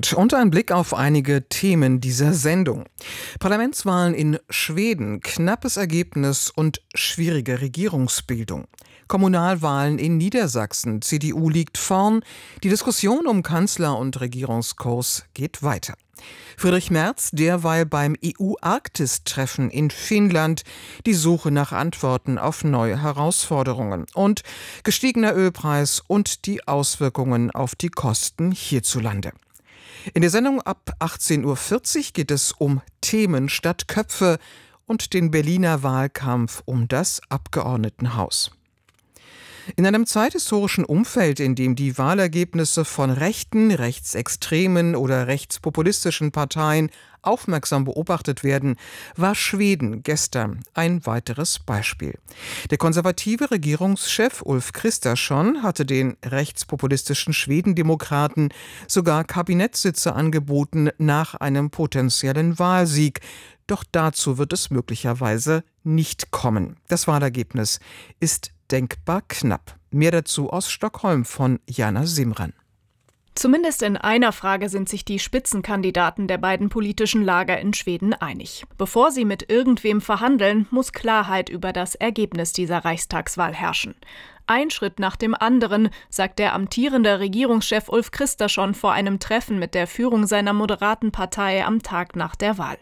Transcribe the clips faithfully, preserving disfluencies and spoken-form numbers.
Abend und ein Blick auf einige Themen dieser Sendung. Parlamentswahlen in Schweden, knappes Ergebnis und schwierige Regierungsbildung. Kommunalwahlen in Niedersachsen, C D U liegt vorn. Die Diskussion um Kanzler- und Regierungskurs geht weiter. Friedrich Merz derweil beim E U-Arktis-Treffen in Finnland, die Suche nach Antworten auf neue Herausforderungen und gestiegener Ölpreis und die Auswirkungen auf die Kosten hierzulande. In der Sendung ab achtzehn Uhr vierzig geht es um Themen statt Köpfe und den Berliner Wahlkampf um das Abgeordnetenhaus. In einem zeithistorischen Umfeld, in dem die Wahlergebnisse von rechten, rechtsextremen oder rechtspopulistischen Parteien aufmerksam beobachtet werden, war Schweden gestern ein weiteres Beispiel. Der konservative Regierungschef Ulf Kristersson hatte den rechtspopulistischen Schwedendemokraten sogar Kabinettssitze angeboten nach einem potenziellen Wahlsieg. Doch dazu wird es möglicherweise nicht kommen. Das Wahlergebnis ist denkbar knapp. Mehr dazu aus Stockholm von Jana Simran. Zumindest in einer Frage sind sich die Spitzenkandidaten der beiden politischen Lager in Schweden einig. Bevor sie mit irgendwem verhandeln, muss Klarheit über das Ergebnis dieser Reichstagswahl herrschen. Ein Schritt nach dem anderen, sagt der amtierende Regierungschef Ulf Kristersson vor einem Treffen mit der Führung seiner moderaten Partei am Tag nach der Wahl.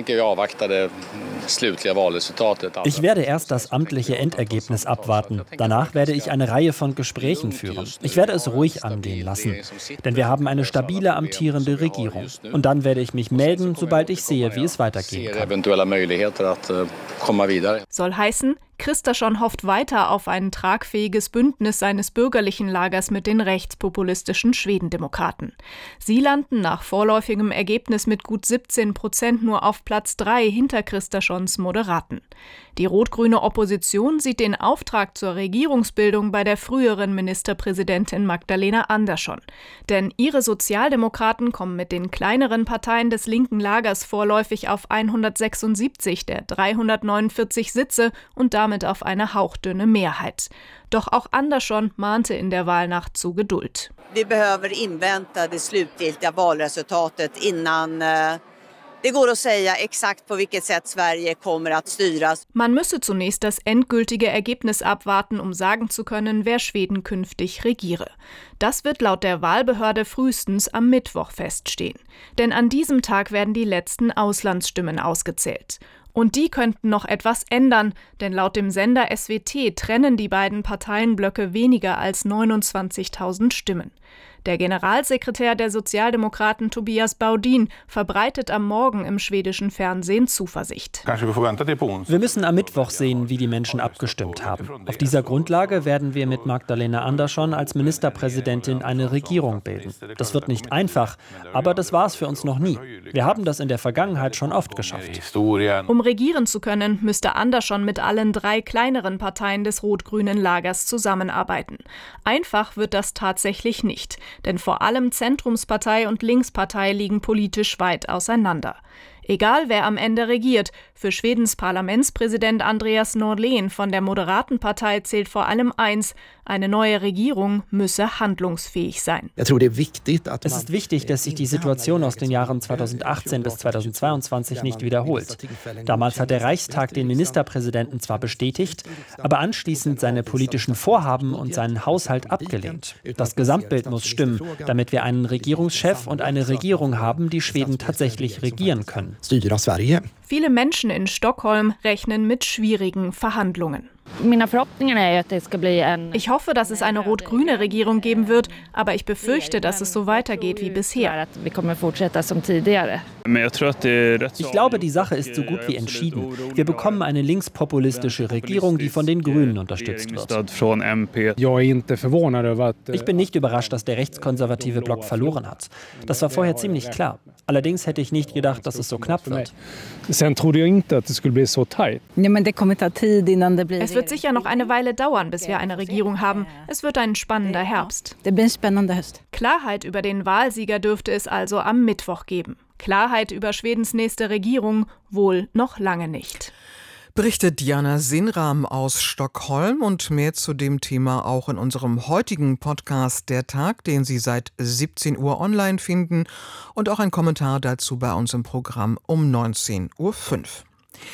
Ich werde erst das amtliche Endergebnis abwarten. Danach werde ich eine Reihe von Gesprächen führen. Ich werde es ruhig angehen lassen, denn wir haben eine stabile amtierende Regierung. Und dann werde ich mich melden, sobald ich sehe, wie es weitergehen kann. Soll heißen, Kristersson hofft weiter auf ein tragfähiges Bündnis seines bürgerlichen Lagers mit den rechtspopulistischen Schwedendemokraten. Sie landen nach vorläufigem Ergebnis mit gut siebzehn Prozent nur auf Platz drei hinter Kristerssons Moderaten. Die rot-grüne Opposition sieht den Auftrag zur Regierungsbildung bei der früheren Ministerpräsidentin Magdalena Andersson. Denn ihre Sozialdemokraten kommen mit den kleineren Parteien des linken Lagers vorläufig auf hundertsechsundsiebzig der dreihundertneunundvierzig Sitze und damit auf eine hauchdünne Mehrheit. Doch auch Andersson mahnte in der Wahlnacht zu Geduld. Wir behöver invänta det slutgiltiga valresultatet innan det går att säga exakt på vilket sätt Sverige kommer att styras. Man müsse zunächst das endgültige Ergebnis abwarten, um sagen zu können, wer Schweden künftig regiere. Das wird laut der Wahlbehörde frühestens am Mittwoch feststehen. Denn an diesem Tag werden die letzten Auslandsstimmen ausgezählt. Und die könnten noch etwas ändern, denn laut dem Sender S W T trennen die beiden Parteienblöcke weniger als neunundzwanzigtausend Stimmen. Der Generalsekretär der Sozialdemokraten Tobias Baudin verbreitet am Morgen im schwedischen Fernsehen Zuversicht. Wir müssen am Mittwoch sehen, wie die Menschen abgestimmt haben. Auf dieser Grundlage werden wir mit Magdalena Andersson als Ministerpräsidentin eine Regierung bilden. Das wird nicht einfach, aber das war es für uns noch nie. Wir haben das in der Vergangenheit schon oft geschafft. Um regieren zu können, müsste Andersson mit allen drei kleineren Parteien des rot-grünen Lagers zusammenarbeiten. Einfach wird das tatsächlich nicht. Denn vor allem Zentrumspartei und Linkspartei liegen politisch weit auseinander. Egal, wer am Ende regiert, für Schwedens Parlamentspräsident Andreas Norlén von der Moderatenpartei zählt vor allem eins: Eine neue Regierung müsse handlungsfähig sein. Es ist wichtig, dass sich die Situation aus den Jahren zweitausendachtzehn bis zweitausendzweiundzwanzig nicht wiederholt. Damals hat der Reichstag den Ministerpräsidenten zwar bestätigt, aber anschließend seine politischen Vorhaben und seinen Haushalt abgelehnt. Das Gesamtbild muss stimmen, damit wir einen Regierungschef und eine Regierung haben, die Schweden tatsächlich regieren können. Viele Menschen in Stockholm rechnen mit schwierigen Verhandlungen. Ich hoffe, dass es eine rot-grüne Regierung geben wird, aber ich befürchte, dass es so weitergeht wie bisher. Ich glaube, die Sache ist so gut wie entschieden. Wir bekommen eine linkspopulistische Regierung, die von den Grünen unterstützt wird. Ich bin nicht überrascht, dass der rechtskonservative Block verloren hat. Das war vorher ziemlich klar. Allerdings hätte ich nicht gedacht, dass es so knapp wird. Es wird sicher noch eine Weile dauern, bis wir eine Regierung haben. Es wird ein spannender Herbst. Klarheit über den Wahlsieger dürfte es also am Mittwoch geben. Klarheit über Schwedens nächste Regierung wohl noch lange nicht. Berichtet Diana Sinram aus Stockholm, und mehr zu dem Thema auch in unserem heutigen Podcast Der Tag, den Sie seit siebzehn Uhr online finden, und auch ein Kommentar dazu bei uns im Programm um neunzehn Uhr fünf.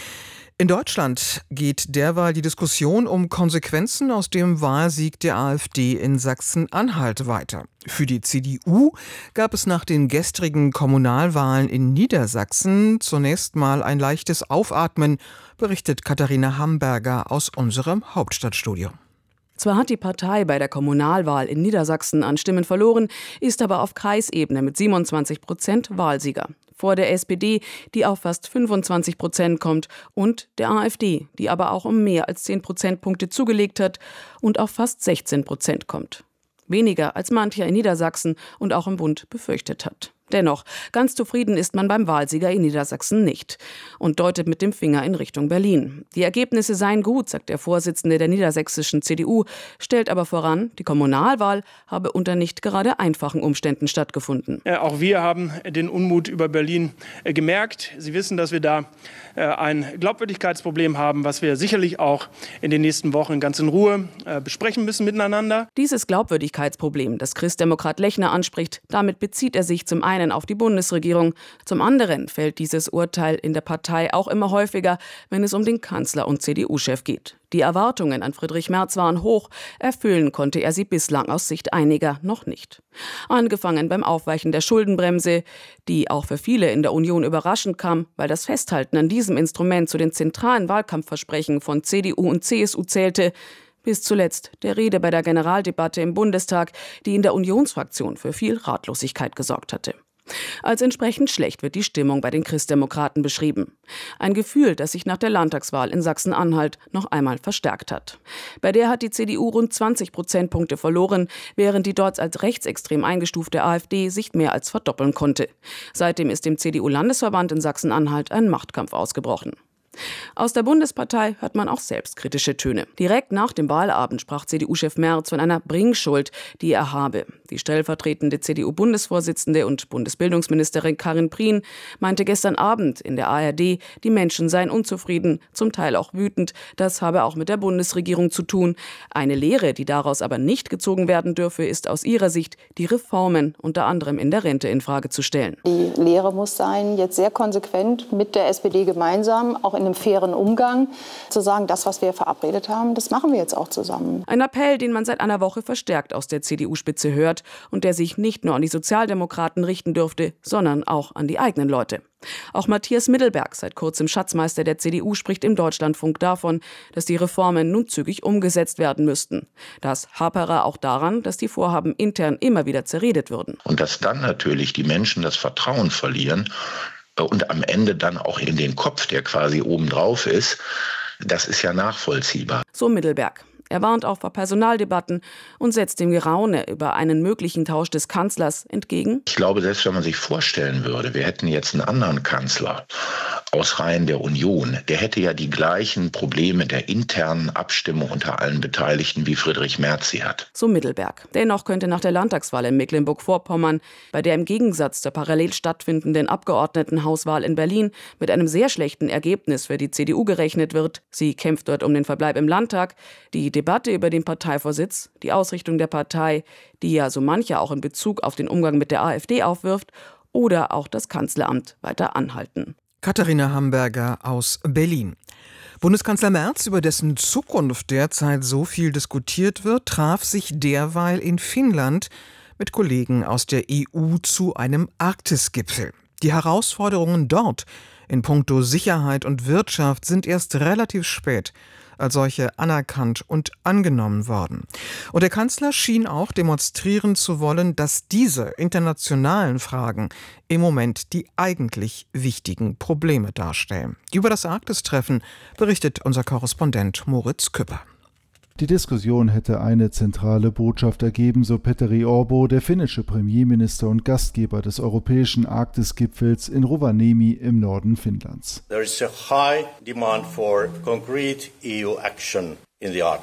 In Deutschland geht derweil die Diskussion um Konsequenzen aus dem Wahlsieg der AfD in Sachsen-Anhalt weiter. Für die C D U gab es nach den gestrigen Kommunalwahlen in Niedersachsen zunächst mal ein leichtes Aufatmen, berichtet Katharina Hamburger aus unserem Hauptstadtstudio. Zwar hat die Partei bei der Kommunalwahl in Niedersachsen an Stimmen verloren, ist aber auf Kreisebene mit siebenundzwanzig Prozent Wahlsieger. Vor der S P D, die auf fast fünfundzwanzig Prozent kommt, und der AfD, die aber auch um mehr als zehn Prozentpunkte zugelegt hat und auf fast sechzehn Prozent kommt. Weniger als mancher in Niedersachsen und auch im Bund befürchtet hat. Dennoch, ganz zufrieden ist man beim Wahlsieger in Niedersachsen nicht und deutet mit dem Finger in Richtung Berlin. Die Ergebnisse seien gut, sagt der Vorsitzende der niedersächsischen C D U, stellt aber voran, die Kommunalwahl habe unter nicht gerade einfachen Umständen stattgefunden. Äh, auch wir haben den Unmut über Berlin äh, gemerkt. Sie wissen, dass wir da äh, ein Glaubwürdigkeitsproblem haben, was wir sicherlich auch in den nächsten Wochen ganz in Ruhe äh, besprechen müssen miteinander. Dieses Glaubwürdigkeitsproblem, das Christdemokrat Lechner anspricht, damit bezieht er sich zum einen auf die Bundesregierung. Zum anderen fällt dieses Urteil in der Partei auch immer häufiger, wenn es um den Kanzler und C D U-Chef geht. Die Erwartungen an Friedrich Merz waren hoch, erfüllen konnte er sie bislang aus Sicht einiger noch nicht. Angefangen beim Aufweichen der Schuldenbremse, die auch für viele in der Union überraschend kam, weil das Festhalten an diesem Instrument zu den zentralen Wahlkampfversprechen von C D U und C S U zählte, bis zuletzt der Rede bei der Generaldebatte im Bundestag, die in der Unionsfraktion für viel Ratlosigkeit gesorgt hatte. Als entsprechend schlecht wird die Stimmung bei den Christdemokraten beschrieben. Ein Gefühl, das sich nach der Landtagswahl in Sachsen-Anhalt noch einmal verstärkt hat. Bei der hat die C D U rund zwanzig Prozentpunkte verloren, während die dort als rechtsextrem eingestufte AfD sich mehr als verdoppeln konnte. Seitdem ist dem C D U-Landesverband in Sachsen-Anhalt ein Machtkampf ausgebrochen. Aus der Bundespartei hört man auch selbstkritische Töne. Direkt nach dem Wahlabend sprach C D U-Chef Merz von einer Bringschuld, die er habe. Die stellvertretende C D U-Bundesvorsitzende und Bundesbildungsministerin Karin Prien meinte gestern Abend in der A R D, die Menschen seien unzufrieden, zum Teil auch wütend. Das habe auch mit der Bundesregierung zu tun. Eine Lehre, die daraus aber nicht gezogen werden dürfe, ist aus ihrer Sicht, die Reformen unter anderem in der Rente in Frage zu stellen. Die Lehre muss sein, jetzt sehr konsequent mit der S P D gemeinsam, auch in einem fairen Umgang, zu sagen, das, was wir verabredet haben, das machen wir jetzt auch zusammen. Ein Appell, den man seit einer Woche verstärkt aus der C D U-Spitze hört und der sich nicht nur an die Sozialdemokraten richten dürfte, sondern auch an die eigenen Leute. Auch Matthias Middelberg, seit kurzem Schatzmeister der C D U, spricht im Deutschlandfunk davon, dass die Reformen nun zügig umgesetzt werden müssten. Das hapere auch daran, dass die Vorhaben intern immer wieder zerredet würden. Und dass dann natürlich die Menschen das Vertrauen verlieren und am Ende dann auch in den Kopf, der quasi obendrauf ist, das ist ja nachvollziehbar. So Middelberg. Er warnt auch vor Personaldebatten und setzt dem Geraune über einen möglichen Tausch des Kanzlers entgegen. Ich glaube, selbst wenn man sich vorstellen würde, wir hätten jetzt einen anderen Kanzler aus Reihen der Union, der hätte ja die gleichen Probleme der internen Abstimmung unter allen Beteiligten, wie Friedrich Merz sie hat. So Middelberg. Dennoch könnte nach der Landtagswahl in Mecklenburg-Vorpommern, bei der im Gegensatz zur parallel stattfindenden Abgeordnetenhauswahl in Berlin mit einem sehr schlechten Ergebnis für die C D U gerechnet wird, sie kämpft dort um den Verbleib im Landtag, die Debatte über den Parteivorsitz, die Ausrichtung der Partei, die ja so mancher auch in Bezug auf den Umgang mit der AfD aufwirft, oder auch das Kanzleramt weiter anhalten. Katharina Hamburger aus Berlin. Bundeskanzler Merz, über dessen Zukunft derzeit so viel diskutiert wird, traf sich derweil in Finnland mit Kollegen aus der E U zu einem Arktisgipfel. Die Herausforderungen dort in puncto Sicherheit und Wirtschaft sind erst relativ spät als solche anerkannt und angenommen worden. Und der Kanzler schien auch demonstrieren zu wollen, dass diese internationalen Fragen im Moment die eigentlich wichtigen Probleme darstellen. Über das Arktis-Treffen berichtet unser Korrespondent Moritz Küpper. Die Diskussion hätte eine zentrale Botschaft ergeben, so Petteri Orpo, der finnische Premierminister und Gastgeber des europäischen Arktisgipfels in Rovaniemi im Norden Finnlands. There is a high demand for concrete E U action in the Arctic.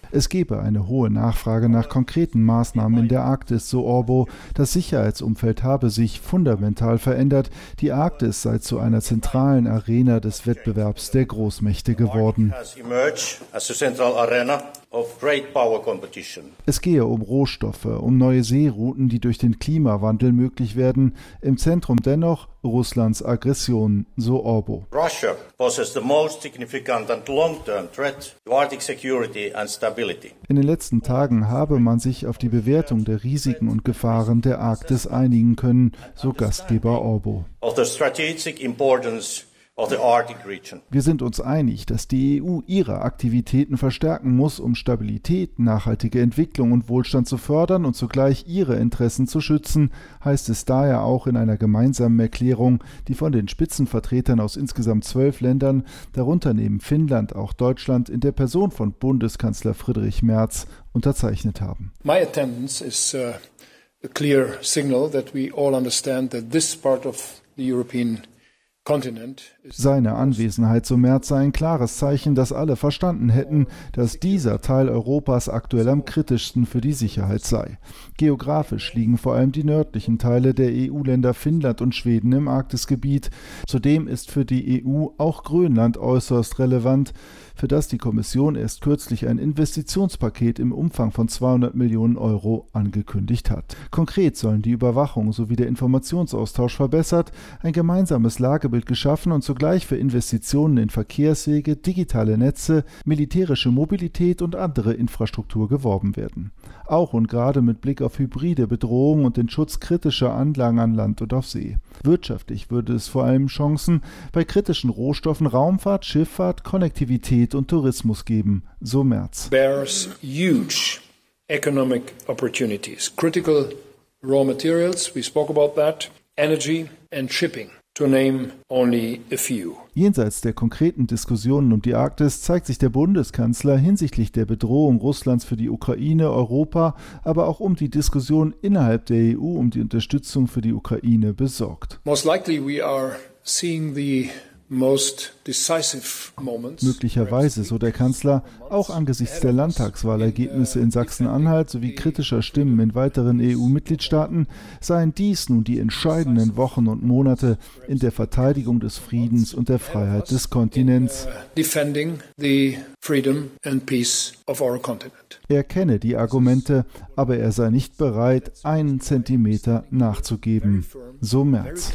Es gebe eine hohe Nachfrage nach konkreten Maßnahmen in der Arktis, so Orbo. Das Sicherheitsumfeld habe sich fundamental verändert. Die Arktis sei zu einer zentralen Arena des Wettbewerbs der Großmächte geworden. Es gehe um Rohstoffe, um neue Seerouten, die durch den Klimawandel möglich werden. Im Zentrum dennoch Russlands Aggression, so Orbo. Russia poses the most significant and long-term threat to Arctic security and stability. In den letzten Tagen habe man sich auf die Bewertung der Risiken und Gefahren der Arktis einigen können, so Gastgeber Orbo. Of the strategic importance of the Arctic region. Wir sind uns einig, dass die E U ihre Aktivitäten verstärken muss, um Stabilität, nachhaltige Entwicklung und Wohlstand zu fördern und zugleich ihre Interessen zu schützen, heißt es daher auch in einer gemeinsamen Erklärung, die von den Spitzenvertretern aus insgesamt zwölf Ländern, darunter neben Finnland auch Deutschland, in der Person von Bundeskanzler Friedrich Merz unterzeichnet haben. My attendance is uh, a clear signal that we all understand that this part of the European Seine Anwesenheit, so Merz, sei ein klares Zeichen, dass alle verstanden hätten, dass dieser Teil Europas aktuell am kritischsten für die Sicherheit sei. Geografisch liegen vor allem die nördlichen Teile der E U-Länder Finnland und Schweden im Arktisgebiet. Zudem ist für die E U auch Grönland äußerst relevant, für das die Kommission erst kürzlich ein Investitionspaket im Umfang von zweihundert Millionen Euro angekündigt hat. Konkret sollen die Überwachung sowie der Informationsaustausch verbessert, ein gemeinsames Lagebild geschaffen und zugleich für Investitionen in Verkehrswege, digitale Netze, militärische Mobilität und andere Infrastruktur geworben werden. Auch und gerade mit Blick auf hybride Bedrohungen und den Schutz kritischer Anlagen an Land und auf See. Wirtschaftlich würde es vor allem Chancen bei kritischen Rohstoffen, Raumfahrt, Schifffahrt, Konnektivität und Tourismus geben, so Merz. Bears huge economic opportunities. Critical raw materials, we spoke about that, energy and shipping. To name only a few. Jenseits der konkreten Diskussionen um die Arktis zeigt sich der Bundeskanzler hinsichtlich der Bedrohung Russlands für die Ukraine, Europa, aber auch um die Diskussion innerhalb der E U um die Unterstützung für die Ukraine besorgt. Most likely we are seeing the most decisive moments. Möglicherweise, so der Kanzler, auch angesichts der Landtagswahlergebnisse in Sachsen-Anhalt sowie kritischer Stimmen in weiteren E U-Mitgliedstaaten, seien dies nun die entscheidenden Wochen und Monate in der Verteidigung des Friedens und der Freiheit des Kontinents. Defending the freedom and peace of our continent. Er kenne die Argumente, aber er sei nicht bereit, einen Zentimeter nachzugeben, so Merz.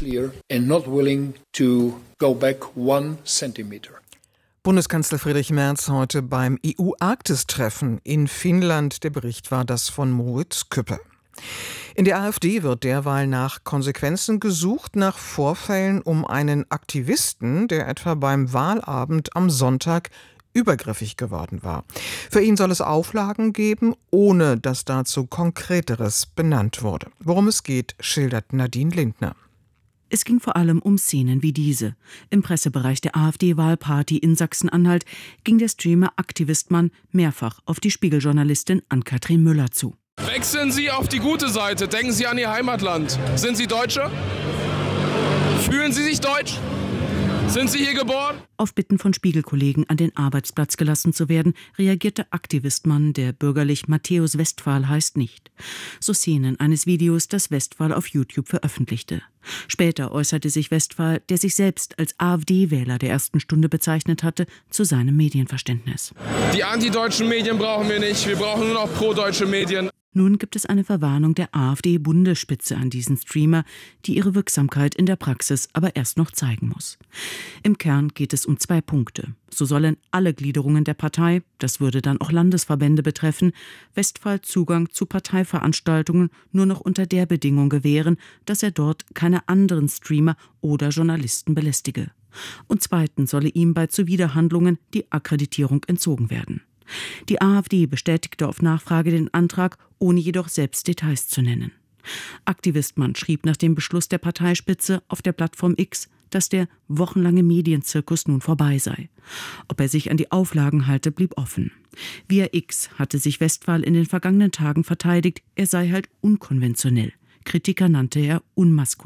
Bundeskanzler Friedrich Merz heute beim E U-Arktis-Treffen in Finnland. Der Bericht war das von Moritz Küppe. In der AfD wird derweil nach Konsequenzen gesucht, nach Vorfällen um einen Aktivisten, der etwa beim Wahlabend am Sonntag übergriffig geworden war. Für ihn soll es Auflagen geben, ohne dass dazu Konkreteres benannt wurde. Worum es geht, schildert Nadine Lindner. Es ging vor allem um Szenen wie diese. Im Pressebereich der AfD-Wahlparty in Sachsen-Anhalt ging der Streamer Aktivistmann mehrfach auf die Spiegeljournalistin Ann-Kathrin Müller zu. Wechseln Sie auf die gute Seite, denken Sie an Ihr Heimatland. Sind Sie Deutsche? Fühlen Sie sich deutsch? Sind Sie hier geboren? Auf Bitten von Spiegelkollegen an den Arbeitsplatz gelassen zu werden, reagierte Aktivistmann, der bürgerlich Matthäus Westphal heißt, nicht. So Szenen eines Videos, das Westphal auf YouTube veröffentlichte. Später äußerte sich Westphal, der sich selbst als AfD-Wähler der ersten Stunde bezeichnet hatte, zu seinem Medienverständnis. Die antideutschen Medien brauchen wir nicht, wir brauchen nur noch pro-deutsche Medien. Nun gibt es eine Verwarnung der AfD-Bundesspitze an diesen Streamer, die ihre Wirksamkeit in der Praxis aber erst noch zeigen muss. Im Kern geht es um zwei Punkte. So sollen alle Gliederungen der Partei, das würde dann auch Landesverbände betreffen, Westphal Zugang zu Parteiveranstaltungen nur noch unter der Bedingung gewähren, dass er dort keine anderen Streamer oder Journalisten belästige. Und zweitens solle ihm bei Zuwiderhandlungen die Akkreditierung entzogen werden. Die AfD bestätigte auf Nachfrage den Antrag, ohne jedoch selbst Details zu nennen. Aktivistmann schrieb nach dem Beschluss der Parteispitze auf der Plattform X, dass der wochenlange Medienzirkus nun vorbei sei. Ob er sich an die Auflagen halte, blieb offen. Via X hatte sich Westphal in den vergangenen Tagen verteidigt, er sei halt unkonventionell. Kritiker nannte er unmaskulin.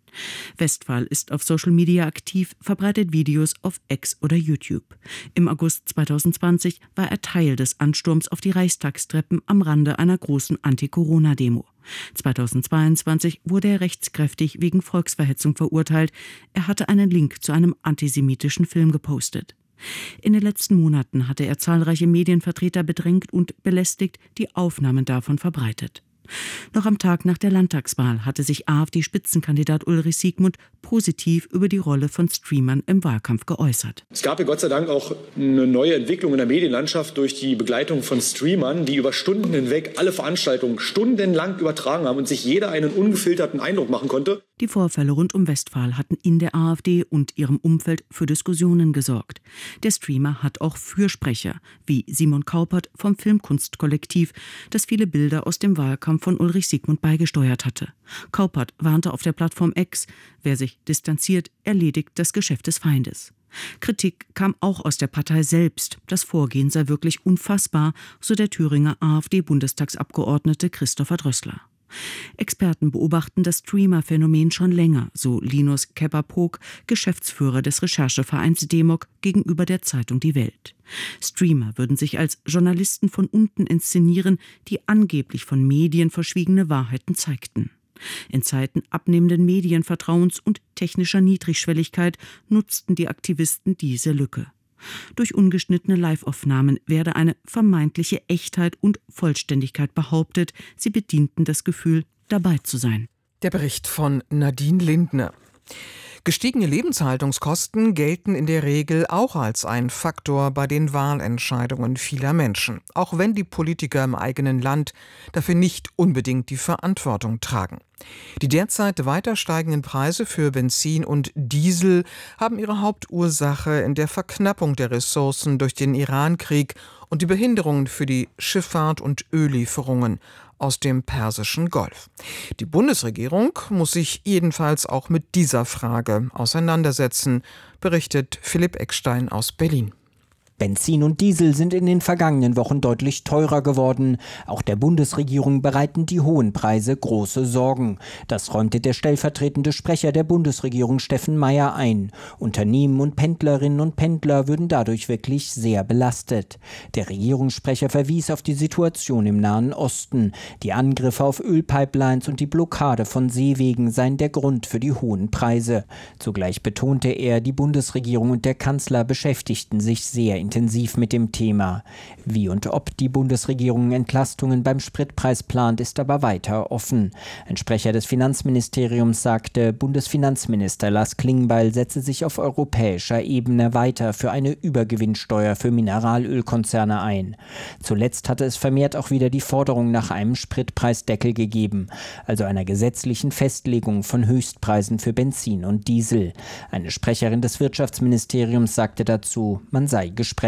Westphal ist auf Social Media aktiv, verbreitet Videos auf X oder YouTube. Im August zweitausendzwanzig war er Teil des Ansturms auf die Reichstagstreppen am Rande einer großen Anti-Corona-Demo. zweitausendzweiundzwanzig wurde er rechtskräftig wegen Volksverhetzung verurteilt. Er hatte einen Link zu einem antisemitischen Film gepostet. In den letzten Monaten hatte er zahlreiche Medienvertreter bedrängt und belästigt, die Aufnahmen davon verbreitet. Noch am Tag nach der Landtagswahl hatte sich AfD-Spitzenkandidat Ulrich Siegmund positiv über die Rolle von Streamern im Wahlkampf geäußert. Es gab ja Gott sei Dank auch eine neue Entwicklung in der Medienlandschaft durch die Begleitung von Streamern, die über Stunden hinweg alle Veranstaltungen stundenlang übertragen haben und sich jeder einen ungefilterten Eindruck machen konnte. Die Vorfälle rund um Westphal hatten in der AfD und ihrem Umfeld für Diskussionen gesorgt. Der Streamer hat auch Fürsprecher, wie Simon Kaupert vom Filmkunstkollektiv, das viele Bilder aus dem Wahlkampf von Ulrich Siegmund beigesteuert hatte. Kaupert warnte auf der Plattform X, wer sich distanziert, erledigt das Geschäft des Feindes. Kritik kam auch aus der Partei selbst. Das Vorgehen sei wirklich unfassbar, so der Thüringer AfD-Bundestagsabgeordnete Christopher Drössler. Experten beobachten das Streamer-Phänomen schon länger, so Linus Kepper-Pog, Geschäftsführer des Recherchevereins Demok gegenüber der Zeitung Die Welt. Streamer würden sich als Journalisten von unten inszenieren, die angeblich von Medien verschwiegene Wahrheiten zeigten. In Zeiten abnehmenden Medienvertrauens und technischer Niedrigschwelligkeit nutzten die Aktivisten diese Lücke. Durch ungeschnittene Live-Aufnahmen werde eine vermeintliche Echtheit und Vollständigkeit behauptet. Sie bedienten das Gefühl, dabei zu sein. Der Bericht von Nadine Lindner. Gestiegene Lebenshaltungskosten gelten in der Regel auch als ein Faktor bei den Wahlentscheidungen vieler Menschen, auch wenn die Politiker im eigenen Land dafür nicht unbedingt die Verantwortung tragen. Die derzeit weiter steigenden Preise für Benzin und Diesel haben ihre Hauptursache in der Verknappung der Ressourcen durch den Irankrieg und die Behinderungen für die Schifffahrt und Öllieferungen aus dem Persischen Golf. Die Bundesregierung muss sich jedenfalls auch mit dieser Frage auseinandersetzen, berichtet Philipp Eckstein aus Berlin. Benzin und Diesel sind in den vergangenen Wochen deutlich teurer geworden. Auch der Bundesregierung bereiten die hohen Preise große Sorgen. Das räumte der stellvertretende Sprecher der Bundesregierung Steffen Meier ein. Unternehmen und Pendlerinnen und Pendler würden dadurch wirklich sehr belastet. Der Regierungssprecher verwies auf die Situation im Nahen Osten. Die Angriffe auf Ölpipelines und die Blockade von Seewegen seien der Grund für die hohen Preise. Zugleich betonte er, die Bundesregierung und der Kanzler beschäftigten sich sehr intensiv mit dem Thema. Wie und ob die Bundesregierung Entlastungen beim Spritpreis plant, ist aber weiter offen. Ein Sprecher des Finanzministeriums sagte, Bundesfinanzminister Lars Klingbeil setze sich auf europäischer Ebene weiter für eine Übergewinnsteuer für Mineralölkonzerne ein. Zuletzt hatte es vermehrt auch wieder die Forderung nach einem Spritpreisdeckel gegeben, also einer gesetzlichen Festlegung von Höchstpreisen für Benzin und Diesel. Eine Sprecherin des Wirtschaftsministeriums sagte dazu, man sei gesprächsbereit.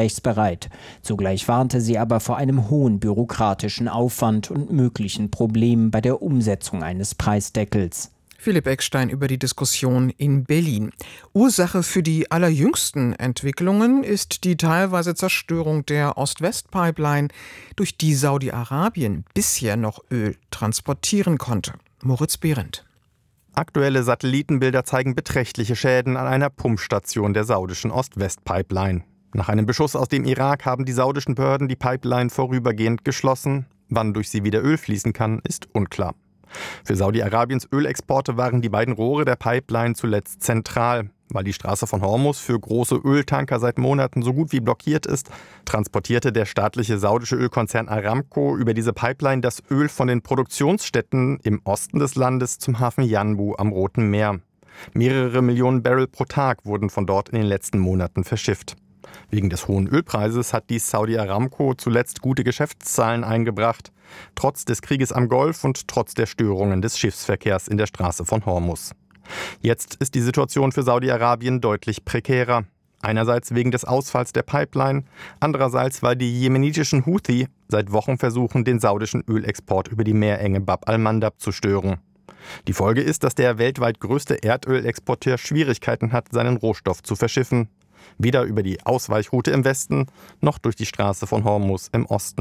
Zugleich warnte sie aber vor einem hohen bürokratischen Aufwand und möglichen Problemen bei der Umsetzung eines Preisdeckels. Philipp Eckstein über die Diskussion in Berlin. Ursache für die allerjüngsten Entwicklungen ist die teilweise Zerstörung der Ost-West-Pipeline, durch die Saudi-Arabien bisher noch Öl transportieren konnte. Moritz Behrendt. Aktuelle Satellitenbilder zeigen beträchtliche Schäden an einer Pumpstation der saudischen Ost-West-Pipeline. Nach einem Beschuss aus dem Irak haben die saudischen Behörden die Pipeline vorübergehend geschlossen. Wann durch sie wieder Öl fließen kann, ist unklar. Für Saudi-Arabiens Ölexporte waren die beiden Rohre der Pipeline zuletzt zentral. Weil die Straße von Hormuz für große Öltanker seit Monaten so gut wie blockiert ist, transportierte der staatliche saudische Ölkonzern Aramco über diese Pipeline das Öl von den Produktionsstätten im Osten des Landes zum Hafen Yanbu am Roten Meer. Mehrere Millionen Barrel pro Tag wurden von dort in den letzten Monaten verschifft. Wegen des hohen Ölpreises hat dies Saudi Aramco zuletzt gute Geschäftszahlen eingebracht, trotz des Krieges am Golf und trotz der Störungen des Schiffsverkehrs in der Straße von Hormuz. Jetzt ist die Situation für Saudi-Arabien deutlich prekärer. Einerseits wegen des Ausfalls der Pipeline, andererseits weil die jemenitischen Houthi seit Wochen versuchen, den saudischen Ölexport über die Meerenge Bab al-Mandab zu stören. Die Folge ist, dass der weltweit größte Erdölexporteur Schwierigkeiten hat, seinen Rohstoff zu verschiffen. Weder über die Ausweichroute im Westen noch durch die Straße von Hormuz im Osten.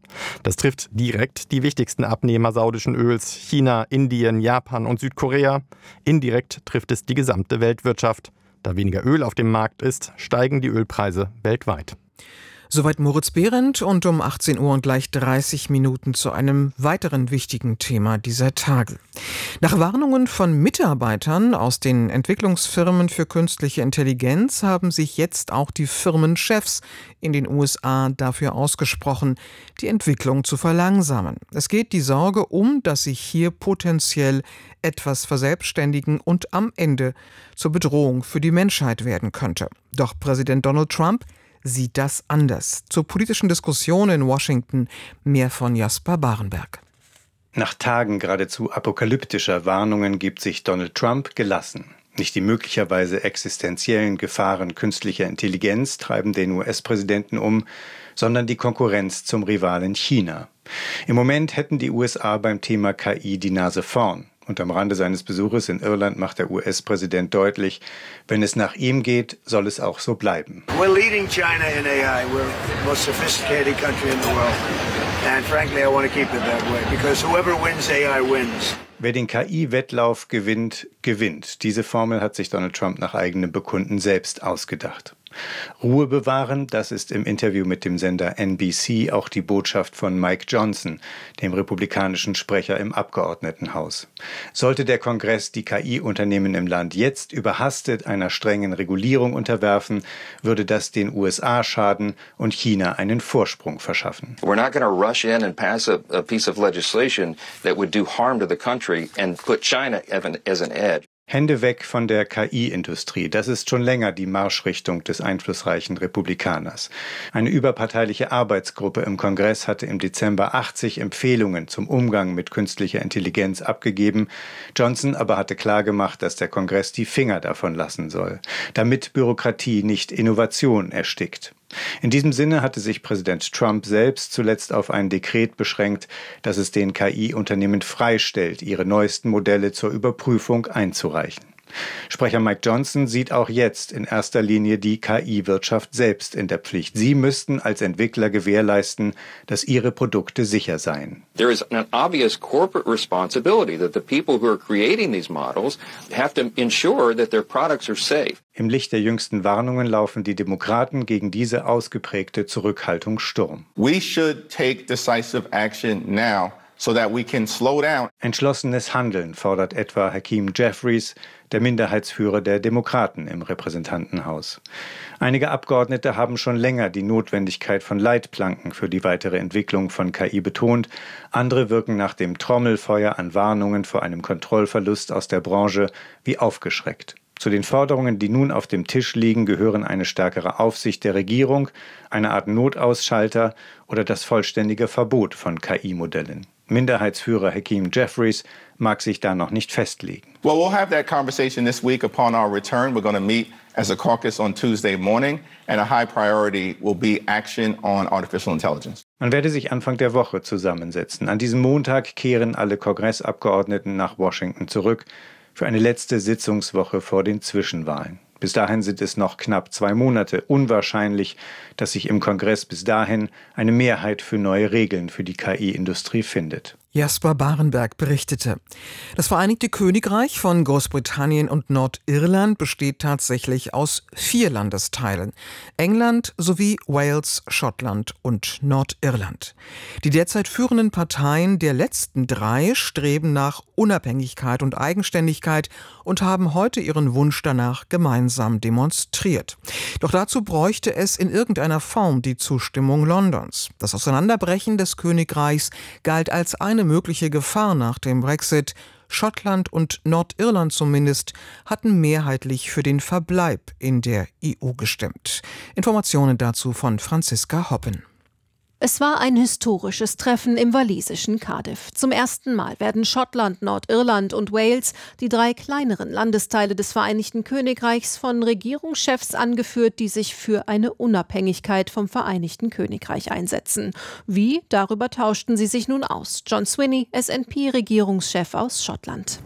Das trifft direkt die wichtigsten Abnehmer saudischen Öls, China, Indien, Japan und Südkorea. Indirekt trifft es die gesamte Weltwirtschaft. Da weniger Öl auf dem Markt ist, steigen die Ölpreise weltweit. Soweit Moritz Behrendt und um achtzehn Uhr und gleich dreißig Minuten zu einem weiteren wichtigen Thema dieser Tage. Nach Warnungen von Mitarbeitern aus den Entwicklungsfirmen für künstliche Intelligenz haben sich jetzt auch die Firmenchefs in den U S A dafür ausgesprochen, die Entwicklung zu verlangsamen. Es geht die Sorge um, dass sich hier potenziell etwas verselbstständigen und am Ende zur Bedrohung für die Menschheit werden könnte. Doch Präsident Donald Trump sieht das anders. Zur politischen Diskussion in Washington mehr von Jasper Barenberg. Nach Tagen geradezu apokalyptischer Warnungen gibt sich Donald Trump gelassen. Nicht die möglicherweise existenziellen Gefahren künstlicher Intelligenz treiben den U S-Präsidenten um, sondern die Konkurrenz zum Rivalen China. Im Moment hätten die U S A beim Thema K I die Nase vorn. Und am Rande seines Besuches in Irland macht der U S-Präsident deutlich, wenn es nach ihm geht, soll es auch so bleiben. We're leading China in A I. We're the most sophisticated country in the world. And frankly, I want to keep it that way, because whoever wins A I wins. Wer den K I-Wettlauf gewinnt, gewinnt. Diese Formel hat sich Donald Trump nach eigenem Bekunden selbst ausgedacht. Ruhe bewahren, das ist im Interview mit dem Sender N B C auch die Botschaft von Mike Johnson, dem republikanischen Sprecher im Abgeordnetenhaus. Sollte der Kongress die K I-Unternehmen im Land jetzt überhastet einer strengen Regulierung unterwerfen, würde das den U S A schaden und China einen Vorsprung verschaffen. We're not going to rush in and pass a, a piece of legislation that would do harm to the country and put China as an edge. Hände weg von der K I-Industrie. Das ist schon länger die Marschrichtung des einflussreichen Republikaners. Eine überparteiliche Arbeitsgruppe im Kongress hatte im Dezember achtzig Empfehlungen zum Umgang mit künstlicher Intelligenz abgegeben. Johnson aber hatte klargemacht, dass der Kongress die Finger davon lassen soll, damit Bürokratie nicht Innovation erstickt. In diesem Sinne hatte sich Präsident Trump selbst zuletzt auf ein Dekret beschränkt, das es den K I-Unternehmen freistellt, ihre neuesten Modelle zur Überprüfung einzureichen. Sprecher Mike Johnson sieht auch jetzt in erster Linie die K I-Wirtschaft selbst in der Pflicht. Sie müssten als Entwickler gewährleisten, dass ihre Produkte sicher seien. There is an obvious corporate responsibility that the people who are creating these models have to ensure that their products are safe. Im Licht der jüngsten Warnungen laufen die Demokraten gegen diese ausgeprägte Zurückhaltung Sturm. We should take decisive action now, so that we can slow down. Entschlossenes Handeln fordert etwa Hakeem Jeffries, der Minderheitsführer der Demokraten im Repräsentantenhaus. Einige Abgeordnete haben schon länger die Notwendigkeit von Leitplanken für die weitere Entwicklung von K I betont. Andere wirken nach dem Trommelfeuer an Warnungen vor einem Kontrollverlust aus der Branche wie aufgeschreckt. Zu den Forderungen, die nun auf dem Tisch liegen, gehören eine stärkere Aufsicht der Regierung, eine Art Notausschalter oder das vollständige Verbot von K I-Modellen. Minderheitsführer Hakeem Jeffries mag sich da noch nicht festlegen. Well, we'll have that conversation this week upon our return. We're going to meet as a caucus on Tuesday morning, and a high priority will be action on artificial intelligence. Man werde sich Anfang der Woche zusammensetzen. An diesem Montag kehren alle Kongressabgeordneten nach Washington zurück für eine letzte Sitzungswoche vor den Zwischenwahlen. Bis dahin sind es noch knapp zwei Monate. Unwahrscheinlich, dass sich im Kongress bis dahin eine Mehrheit für neue Regeln für die K I-Industrie findet. Jasper Barenberg berichtete. Das Vereinigte Königreich von Großbritannien und Nordirland besteht tatsächlich aus vier Landesteilen: England sowie Wales, Schottland und Nordirland. Die derzeit führenden Parteien der letzten drei streben nach Unabhängigkeit und Eigenständigkeit und haben heute ihren Wunsch danach gemeinsam demonstriert. Doch dazu bräuchte es in irgendeiner Form die Zustimmung Londons. Das Auseinanderbrechen des Königreichs galt als eine mögliche Gefahr nach dem Brexit. Schottland und Nordirland zumindest hatten mehrheitlich für den Verbleib in der E U gestimmt. Informationen dazu von Franziska Hoppen. Es war ein historisches Treffen im walisischen Cardiff. Zum ersten Mal werden Schottland, Nordirland und Wales, die drei kleineren Landesteile des Vereinigten Königreichs, von Regierungschefs angeführt, die sich für eine Unabhängigkeit vom Vereinigten Königreich einsetzen. Wie? Darüber tauschten sie sich nun aus. John Swinney, S N P-Regierungschef aus Schottland.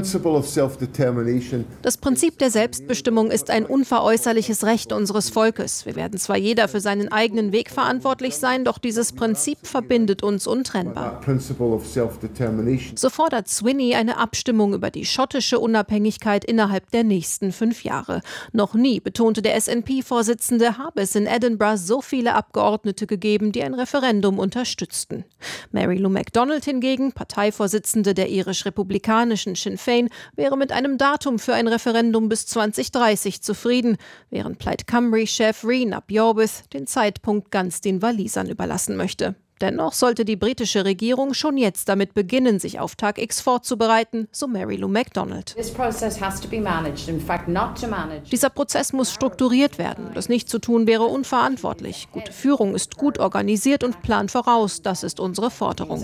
Das Prinzip der Selbstbestimmung ist ein unveräußerliches Recht unseres Volkes. Wir werden zwar jeder für seinen eigenen Weg verantwortlich sein, doch Doch dieses Prinzip verbindet uns untrennbar. So fordert Swinney eine Abstimmung über die schottische Unabhängigkeit innerhalb der nächsten fünf Jahre. Noch nie, betonte der S N P-Vorsitzende, habe es in Edinburgh so viele Abgeordnete gegeben, die ein Referendum unterstützten. Mary Lou McDonald hingegen, Parteivorsitzende der irisch-republikanischen Sinn Féin, wäre mit einem Datum für ein Referendum bis zwanzig dreißig zufrieden, während Plaid Cymru-Chef Rian ap Iorwerth den Zeitpunkt ganz den Walisern überlassen möchte. Dennoch sollte die britische Regierung schon jetzt damit beginnen, sich auf Tag X vorzubereiten, so Mary Lou McDonald. Dieser Prozess muss strukturiert werden. Das nicht zu tun wäre unverantwortlich. Gute Führung ist gut organisiert und plant voraus. Das ist unsere Forderung.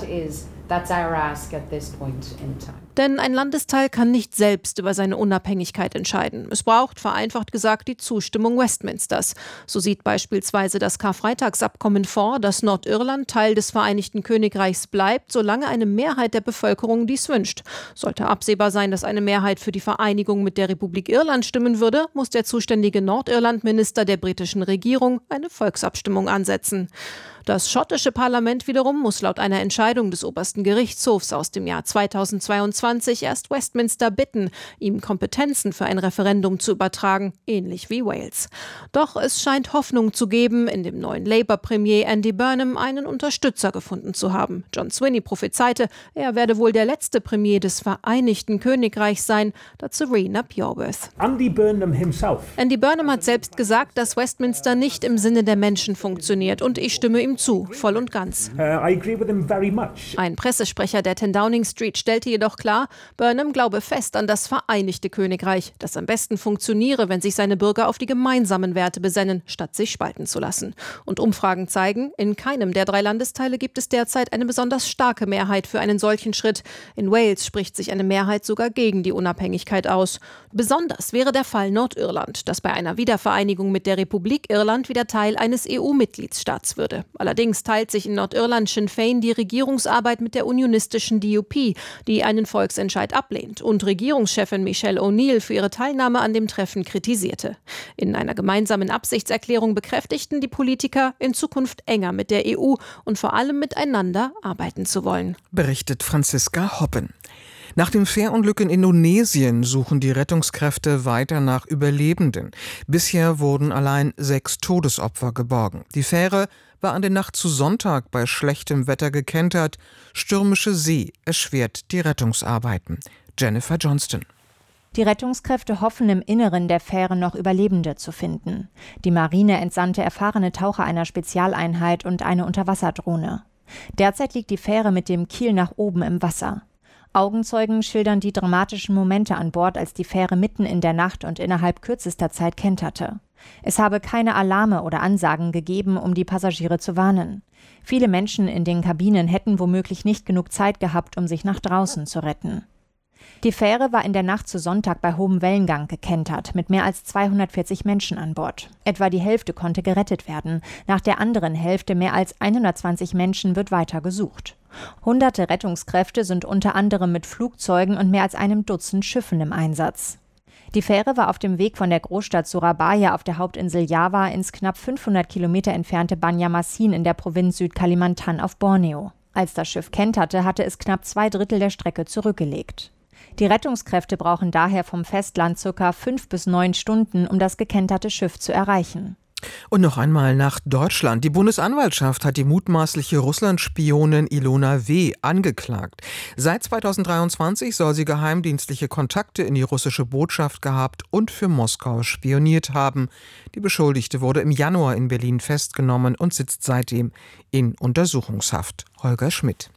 Denn ein Landesteil kann nicht selbst über seine Unabhängigkeit entscheiden. Es braucht, vereinfacht gesagt, die Zustimmung Westminsters. So sieht beispielsweise das Karfreitagsabkommen vor, dass Nordirland Teil des Vereinigten Königreichs bleibt, solange eine Mehrheit der Bevölkerung dies wünscht. Sollte absehbar sein, dass eine Mehrheit für die Vereinigung mit der Republik Irland stimmen würde, muss der zuständige Nordirland-Minister der britischen Regierung eine Volksabstimmung ansetzen. Das schottische Parlament wiederum muss laut einer Entscheidung des obersten Gerichtshofs aus dem Jahr zweitausendzweiundzwanzig erst Westminster bitten, ihm Kompetenzen für ein Referendum zu übertragen, ähnlich wie Wales. Doch es scheint Hoffnung zu geben, in dem neuen Labour-Premier Andy Burnham einen Unterstützer gefunden zu haben. John Swinney prophezeite, er werde wohl der letzte Premier des Vereinigten Königreichs sein, dazu Rian ap Iorwerth. Andy Burnham himself. Andy Burnham hat selbst gesagt, dass Westminster nicht im Sinne der Menschen funktioniert, und ich stimme ihm zu, voll und ganz. Uh, I agree with him very much. Ein Pressesprecher der ten Downing Street stellte jedoch klar, Burnham glaube fest an das Vereinigte Königreich, das am besten funktioniere, wenn sich seine Bürger auf die gemeinsamen Werte besennen, statt sich spalten zu lassen. Und Umfragen zeigen, in keinem der drei Landesteile gibt es derzeit eine besonders starke Mehrheit für einen solchen Schritt. In Wales spricht sich eine Mehrheit sogar gegen die Unabhängigkeit aus. Besonders wäre der Fall Nordirland, das bei einer Wiedervereinigung mit der Republik Irland wieder Teil eines E U-Mitgliedsstaats würde. Allerdings teilt sich in Nordirland Sinn Féin die Regierungsarbeit mit der unionistischen D U P, die einen Volksentscheid ablehnt und Regierungschefin Michelle O'Neill für ihre Teilnahme an dem Treffen kritisierte. In einer gemeinsamen Absichtserklärung bekräftigten die Politiker, in Zukunft enger mit der E U und vor allem miteinander arbeiten zu wollen. Berichtet Franziska Hoppen. Nach dem Fährunglück in Indonesien suchen die Rettungskräfte weiter nach Überlebenden. Bisher wurden allein sechs Todesopfer geborgen. Die Fähre war an der Nacht zu Sonntag bei schlechtem Wetter gekentert. Stürmische See erschwert die Rettungsarbeiten. Jennifer Johnston. Die Rettungskräfte hoffen, im Inneren der Fähre noch Überlebende zu finden. Die Marine entsandte erfahrene Taucher einer Spezialeinheit und eine Unterwasserdrohne. Derzeit liegt die Fähre mit dem Kiel nach oben im Wasser. Augenzeugen schildern die dramatischen Momente an Bord, als die Fähre mitten in der Nacht und innerhalb kürzester Zeit kenterte. Es habe keine Alarme oder Ansagen gegeben, um die Passagiere zu warnen. Viele Menschen in den Kabinen hätten womöglich nicht genug Zeit gehabt, um sich nach draußen zu retten. Die Fähre war in der Nacht zu Sonntag bei hohem Wellengang gekentert, mit mehr als zweihundertvierzig Menschen an Bord. Etwa die Hälfte konnte gerettet werden. Nach der anderen Hälfte, mehr als hundertzwanzig Menschen, wird weiter gesucht. Hunderte Rettungskräfte sind unter anderem mit Flugzeugen und mehr als einem Dutzend Schiffen im Einsatz. Die Fähre war auf dem Weg von der Großstadt Surabaya auf der Hauptinsel Java ins knapp fünfhundert Kilometer entfernte Banjarmasin in der Provinz Südkalimantan auf Borneo. Als das Schiff kenterte, hatte es knapp zwei Drittel der Strecke zurückgelegt. Die Rettungskräfte brauchen daher vom Festland ca. fünf bis neun Stunden, um das gekenterte Schiff zu erreichen. Und noch einmal nach Deutschland. Die Bundesanwaltschaft hat die mutmaßliche Russland-Spionin Ilona W. angeklagt. Seit zweitausenddreiundzwanzig soll sie geheimdienstliche Kontakte in die russische Botschaft gehabt und für Moskau spioniert haben. Die Beschuldigte wurde im Januar in Berlin festgenommen und sitzt seitdem in Untersuchungshaft. Holger Schmidt.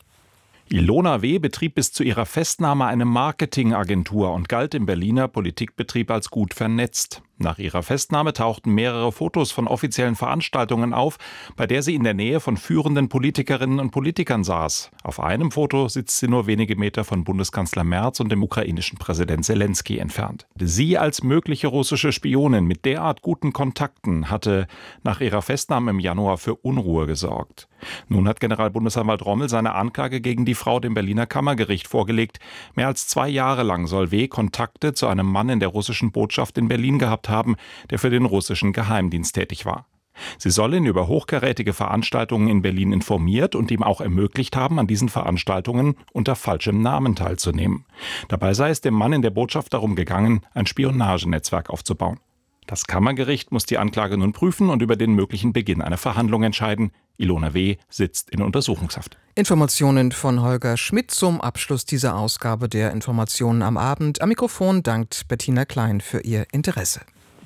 Ilona W. betrieb bis zu ihrer Festnahme eine Marketingagentur und galt im Berliner Politikbetrieb als gut vernetzt. Nach ihrer Festnahme tauchten mehrere Fotos von offiziellen Veranstaltungen auf, bei der sie in der Nähe von führenden Politikerinnen und Politikern saß. Auf einem Foto sitzt sie nur wenige Meter von Bundeskanzler Merz und dem ukrainischen Präsident Zelensky entfernt. Sie als mögliche russische Spionin mit derart guten Kontakten hatte nach ihrer Festnahme im Januar für Unruhe gesorgt. Nun hat Generalbundesanwalt Rommel seine Anklage gegen die Frau dem Berliner Kammergericht vorgelegt. Mehr als zwei Jahre lang soll W. Kontakte zu einem Mann in der russischen Botschaft in Berlin gehabt haben, der für den russischen Geheimdienst tätig war. Sie soll ihn über hochkarätige Veranstaltungen in Berlin informiert und ihm auch ermöglicht haben, an diesen Veranstaltungen unter falschem Namen teilzunehmen. Dabei sei es dem Mann in der Botschaft darum gegangen, ein Spionagenetzwerk aufzubauen. Das Kammergericht muss die Anklage nun prüfen und über den möglichen Beginn einer Verhandlung entscheiden. Ilona W. sitzt in Untersuchungshaft. Informationen von Holger Schmidt zum Abschluss dieser Ausgabe der Informationen am Abend. Am Mikrofon dankt Bettina Klein für ihr Interesse.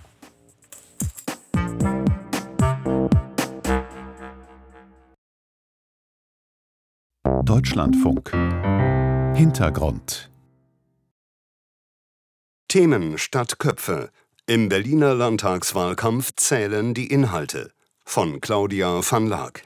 Deutschlandfunk. Hintergrund. Themen statt Köpfe. Im Berliner Landtagswahlkampf zählen die Inhalte. Von Claudia van Laak.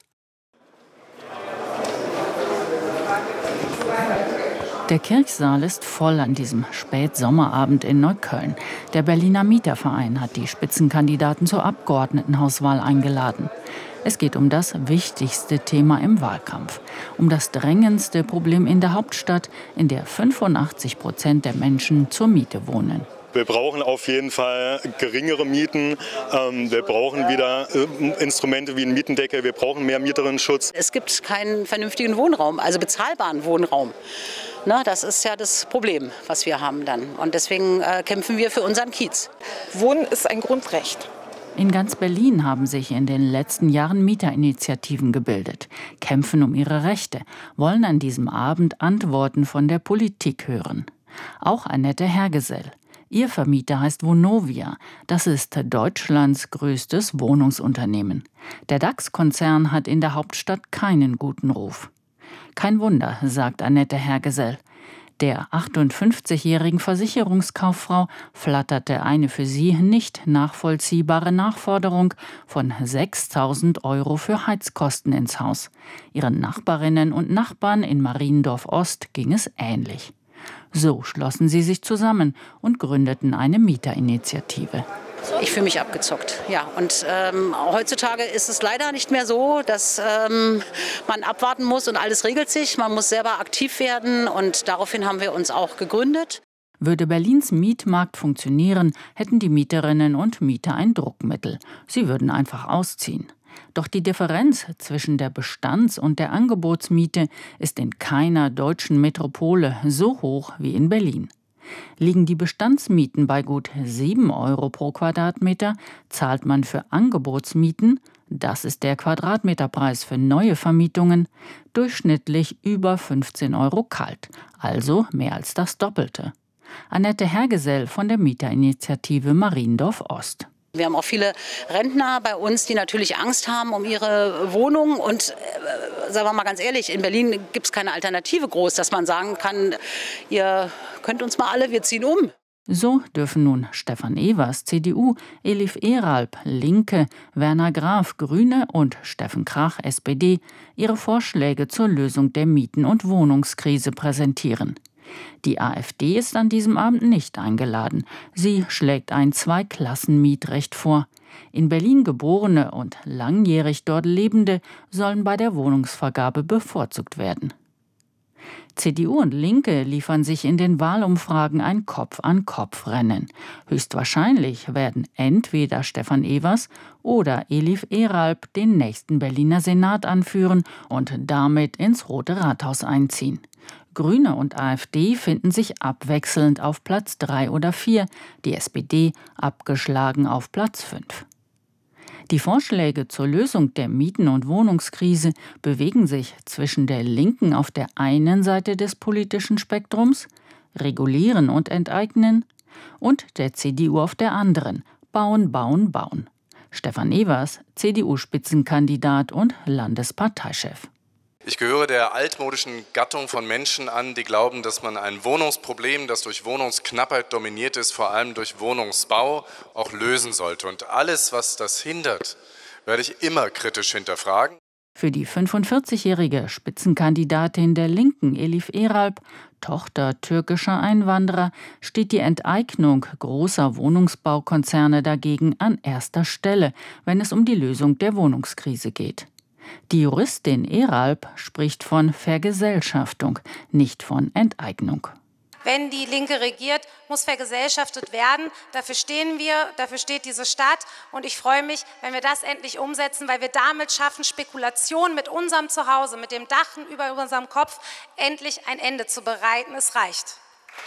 Der Kirchsaal ist voll an diesem Spätsommerabend in Neukölln. Der Berliner Mieterverein hat die Spitzenkandidaten zur Abgeordnetenhauswahl eingeladen. Es geht um das wichtigste Thema im Wahlkampf. Um das drängendste Problem in der Hauptstadt, in der fünfundachtzig Prozent der Menschen zur Miete wohnen. Wir brauchen auf jeden Fall geringere Mieten. Wir brauchen wieder Instrumente wie einen Mietendeckel. Wir brauchen mehr Mieterinnenschutz. Es gibt keinen vernünftigen Wohnraum, also bezahlbaren Wohnraum. Na, das ist ja das Problem, was wir haben dann. Und deswegen äh, kämpfen wir für unseren Kiez. Wohnen ist ein Grundrecht. In ganz Berlin haben sich in den letzten Jahren Mieterinitiativen gebildet, kämpfen um ihre Rechte, wollen an diesem Abend Antworten von der Politik hören. Auch Annette Hergesell. Ihr Vermieter heißt Vonovia. Das ist Deutschlands größtes Wohnungsunternehmen. Der DAX-Konzern hat in der Hauptstadt keinen guten Ruf. Kein Wunder, sagt Annette Hergesell. Der achtundfünfzigjährigen Versicherungskauffrau flatterte eine für sie nicht nachvollziehbare Nachforderung von sechstausend Euro für Heizkosten ins Haus. Ihren Nachbarinnen und Nachbarn in Mariendorf Ost ging es ähnlich. So schlossen sie sich zusammen und gründeten eine Mieterinitiative. Ich fühle mich abgezockt, ja. Und ähm, heutzutage ist es leider nicht mehr so, dass ähm, man abwarten muss und alles regelt sich. Man muss selber aktiv werden und daraufhin haben wir uns auch gegründet. Würde Berlins Mietmarkt funktionieren, hätten die Mieterinnen und Mieter ein Druckmittel. Sie würden einfach ausziehen. Doch die Differenz zwischen der Bestands- und der Angebotsmiete ist in keiner deutschen Metropole so hoch wie in Berlin. Liegen die Bestandsmieten bei gut sieben Euro pro Quadratmeter, zahlt man für Angebotsmieten, das ist der Quadratmeterpreis für neue Vermietungen, durchschnittlich über fünfzehn Euro kalt, also mehr als das Doppelte. Annette Hergesell von der Mieterinitiative Mariendorf Ost. Wir haben auch viele Rentner bei uns, die natürlich Angst haben um ihre Wohnung. Und äh, sagen wir mal ganz ehrlich, in Berlin gibt es keine Alternative groß, dass man sagen kann, ihr könnt uns mal alle, wir ziehen um. So dürfen nun Stefan Evers, C D U, Elif Eralp, Linke, Werner Graf, Grüne und Steffen Krach, S P D, ihre Vorschläge zur Lösung der Mieten- und Wohnungskrise präsentieren. Die AfD ist an diesem Abend nicht eingeladen. Sie schlägt ein Zweiklassenmietrecht vor. In Berlin geborene und langjährig dort Lebende sollen bei der Wohnungsvergabe bevorzugt werden. C D U und Linke liefern sich in den Wahlumfragen ein Kopf-an-Kopf-Rennen. Höchstwahrscheinlich werden entweder Stefan Evers oder Elif Eralp den nächsten Berliner Senat anführen und damit ins Rote Rathaus einziehen. Grüne und AfD finden sich abwechselnd auf Platz drei oder vier, die S P D abgeschlagen auf Platz fünf. Die Vorschläge zur Lösung der Mieten- und Wohnungskrise bewegen sich zwischen der Linken auf der einen Seite des politischen Spektrums, regulieren und enteignen, und der C D U auf der anderen, bauen, bauen, bauen. Stefan Evers, C D U-Spitzenkandidat und Landesparteichef. Ich gehöre der altmodischen Gattung von Menschen an, die glauben, dass man ein Wohnungsproblem, das durch Wohnungsknappheit dominiert ist, vor allem durch Wohnungsbau, auch lösen sollte. Und alles, was das hindert, werde ich immer kritisch hinterfragen. Für die fünfundvierzigjährige Spitzenkandidatin der Linken, Elif Eralp, Tochter türkischer Einwanderer, steht die Enteignung großer Wohnungsbaukonzerne dagegen an erster Stelle, wenn es um die Lösung der Wohnungskrise geht. Die Juristin Eralp spricht von Vergesellschaftung, nicht von Enteignung. wenn die Linke regiert, muss vergesellschaftet werden. Dafür stehen wir, dafür steht diese Stadt. Und ich freue mich, wenn wir das endlich umsetzen, weil wir damit schaffen, Spekulation mit unserem Zuhause, mit dem Dach über unserem Kopf endlich ein Ende zu bereiten. Es reicht.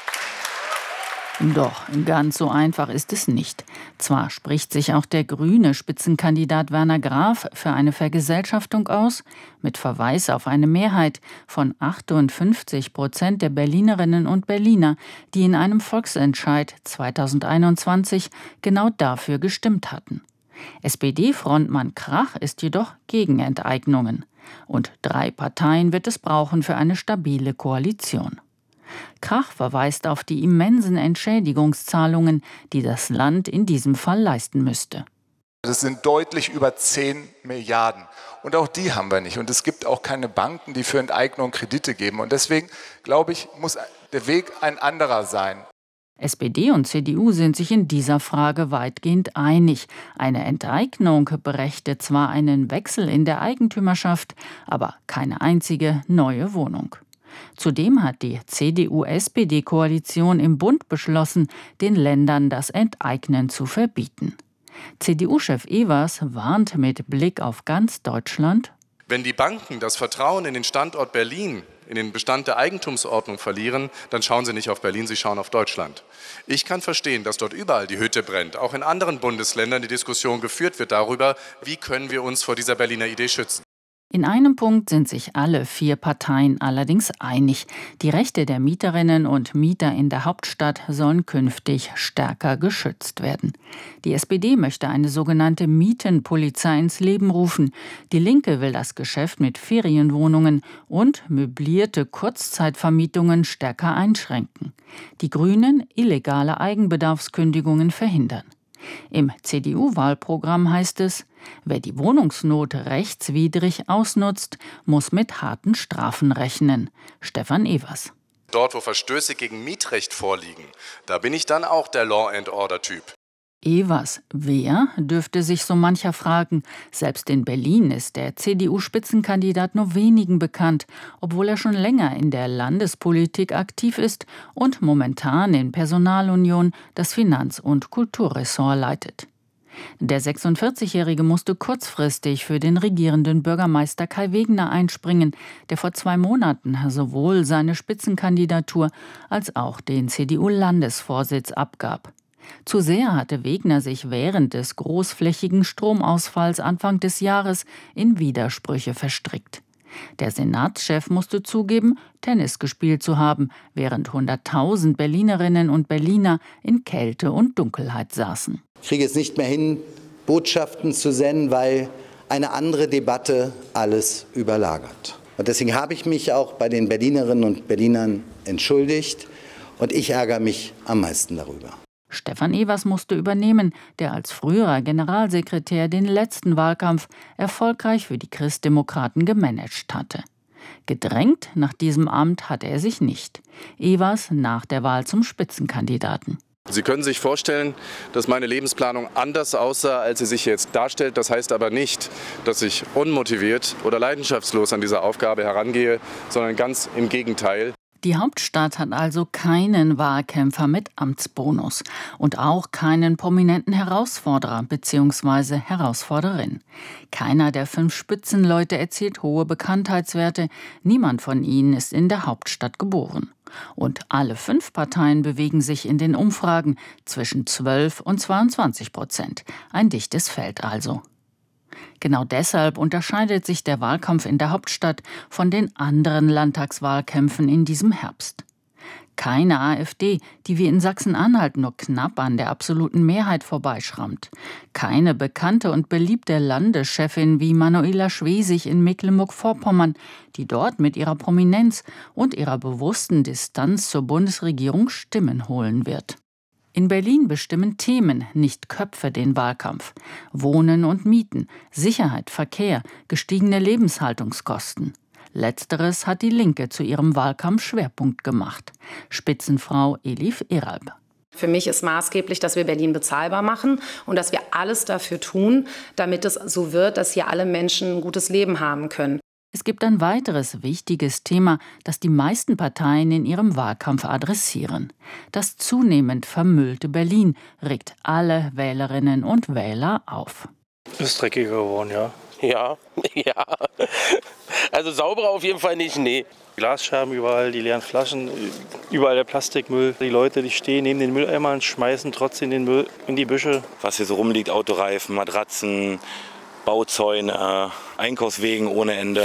Doch, ganz so einfach ist es nicht. Zwar spricht sich auch der grüne Spitzenkandidat Werner Graf für eine Vergesellschaftung aus, mit Verweis auf eine Mehrheit von achtundfünfzig Prozent der Berlinerinnen und Berliner, die in einem Volksentscheid zweitausendeinundzwanzig genau dafür gestimmt hatten. S P D-Frontmann Krach ist jedoch gegen Enteignungen. Und drei Parteien wird es brauchen für eine stabile Koalition. Krach verweist auf die immensen Entschädigungszahlungen, die das Land in diesem Fall leisten müsste. Das sind deutlich über zehn Milliarden. Und auch die haben wir nicht. Und es gibt auch keine Banken, die für Enteignung Kredite geben. Und deswegen, glaube ich, muss der Weg ein anderer sein. S P D und C D U sind sich in dieser Frage weitgehend einig. Eine Enteignung brächte zwar einen Wechsel in der Eigentümerschaft, aber keine einzige neue Wohnung. Zudem hat die C D U-S P D-Koalition im Bund beschlossen, den Ländern das Enteignen zu verbieten. C D U-Chef Evers warnt mit Blick auf ganz Deutschland: Wenn die Banken das Vertrauen in den Standort Berlin, in den Bestand der Eigentumsordnung verlieren, dann schauen sie nicht auf Berlin, sie schauen auf Deutschland. Ich kann verstehen, dass dort überall die Hütte brennt. Auch in anderen Bundesländern die Diskussion geführt wird darüber, wie können wir uns vor dieser Berliner Idee schützen. In einem Punkt sind sich alle vier Parteien allerdings einig. Die Rechte der Mieterinnen und Mieter in der Hauptstadt sollen künftig stärker geschützt werden. Die S P D möchte eine sogenannte Mietenpolizei ins Leben rufen. Die Linke will das Geschäft mit Ferienwohnungen und möblierte Kurzzeitvermietungen stärker einschränken. Die Grünen illegale Eigenbedarfskündigungen verhindern. Im C D U-Wahlprogramm heißt es: Wer die Wohnungsnot rechtswidrig ausnutzt, muss mit harten Strafen rechnen. Stefan Evers. Dort, wo Verstöße gegen Mietrecht vorliegen, da bin ich dann auch der Law-and-Order-Typ. Evers, wer, dürfte sich so mancher fragen. Selbst in Berlin ist der C D U-Spitzenkandidat nur wenigen bekannt, obwohl er schon länger in der Landespolitik aktiv ist und momentan in Personalunion das Finanz- und Kulturressort leitet. Der sechsundvierzigjährige musste kurzfristig für den regierenden Bürgermeister Kai Wegner einspringen, der vor zwei Monaten sowohl seine Spitzenkandidatur als auch den C D U-Landesvorsitz abgab. Zu sehr hatte Wegner sich während des großflächigen Stromausfalls Anfang des Jahres in Widersprüche verstrickt. Der Senatschef musste zugeben, Tennis gespielt zu haben, während hunderttausend Berlinerinnen und Berliner in Kälte und Dunkelheit saßen. Ich kriege es nicht mehr hin, Botschaften zu senden, weil eine andere Debatte alles überlagert. Und deswegen habe ich mich auch bei den Berlinerinnen und Berlinern entschuldigt. Und ich ärgere mich am meisten darüber. Stefan Evers musste übernehmen, der als früherer Generalsekretär den letzten Wahlkampf erfolgreich für die Christdemokraten gemanagt hatte. Gedrängt nach diesem Amt hatte er sich nicht. Evers nach der Wahl zum Spitzenkandidaten. Sie können sich vorstellen, dass meine Lebensplanung anders aussah, als sie sich jetzt darstellt. Das heißt aber nicht, dass ich unmotiviert oder leidenschaftslos an diese Aufgabe herangehe, sondern ganz im Gegenteil. Die Hauptstadt hat also keinen Wahlkämpfer mit Amtsbonus und auch keinen prominenten Herausforderer bzw. Herausforderin. Keiner der fünf Spitzenleute erzielt hohe Bekanntheitswerte, niemand von ihnen ist in der Hauptstadt geboren. Und alle fünf Parteien bewegen sich in den Umfragen zwischen zwölf und zweiundzwanzig Prozent. Ein dichtes Feld also. Genau deshalb unterscheidet sich der Wahlkampf in der Hauptstadt von den anderen Landtagswahlkämpfen in diesem Herbst. Keine AfD, die wie in Sachsen-Anhalt nur knapp an der absoluten Mehrheit vorbeischrammt. Keine bekannte und beliebte Landeschefin wie Manuela Schwesig in Mecklenburg-Vorpommern, die dort mit ihrer Prominenz und ihrer bewussten Distanz zur Bundesregierung Stimmen holen wird. In Berlin bestimmen Themen, nicht Köpfe, den Wahlkampf. Wohnen und Mieten, Sicherheit, Verkehr, gestiegene Lebenshaltungskosten. Letzteres hat die Linke zu ihrem Wahlkampfschwerpunkt gemacht. Spitzenfrau Elif Eralb. Für mich ist maßgeblich, dass wir Berlin bezahlbar machen und dass wir alles dafür tun, damit es so wird, dass hier alle Menschen ein gutes Leben haben können. Es gibt ein weiteres wichtiges Thema, das die meisten Parteien in ihrem Wahlkampf adressieren. Das zunehmend vermüllte Berlin regt alle Wählerinnen und Wähler auf. Ist dreckiger geworden, ja. Ja, ja. Also sauberer auf jeden Fall nicht, nee. Glasscherben überall, die leeren Flaschen, überall der Plastikmüll. Die Leute, die stehen neben den Mülleimern, schmeißen trotzdem den Müll in die Büsche. Was hier so rumliegt, Autoreifen, Matratzen, Bauzäune, Einkaufswegen ohne Ende.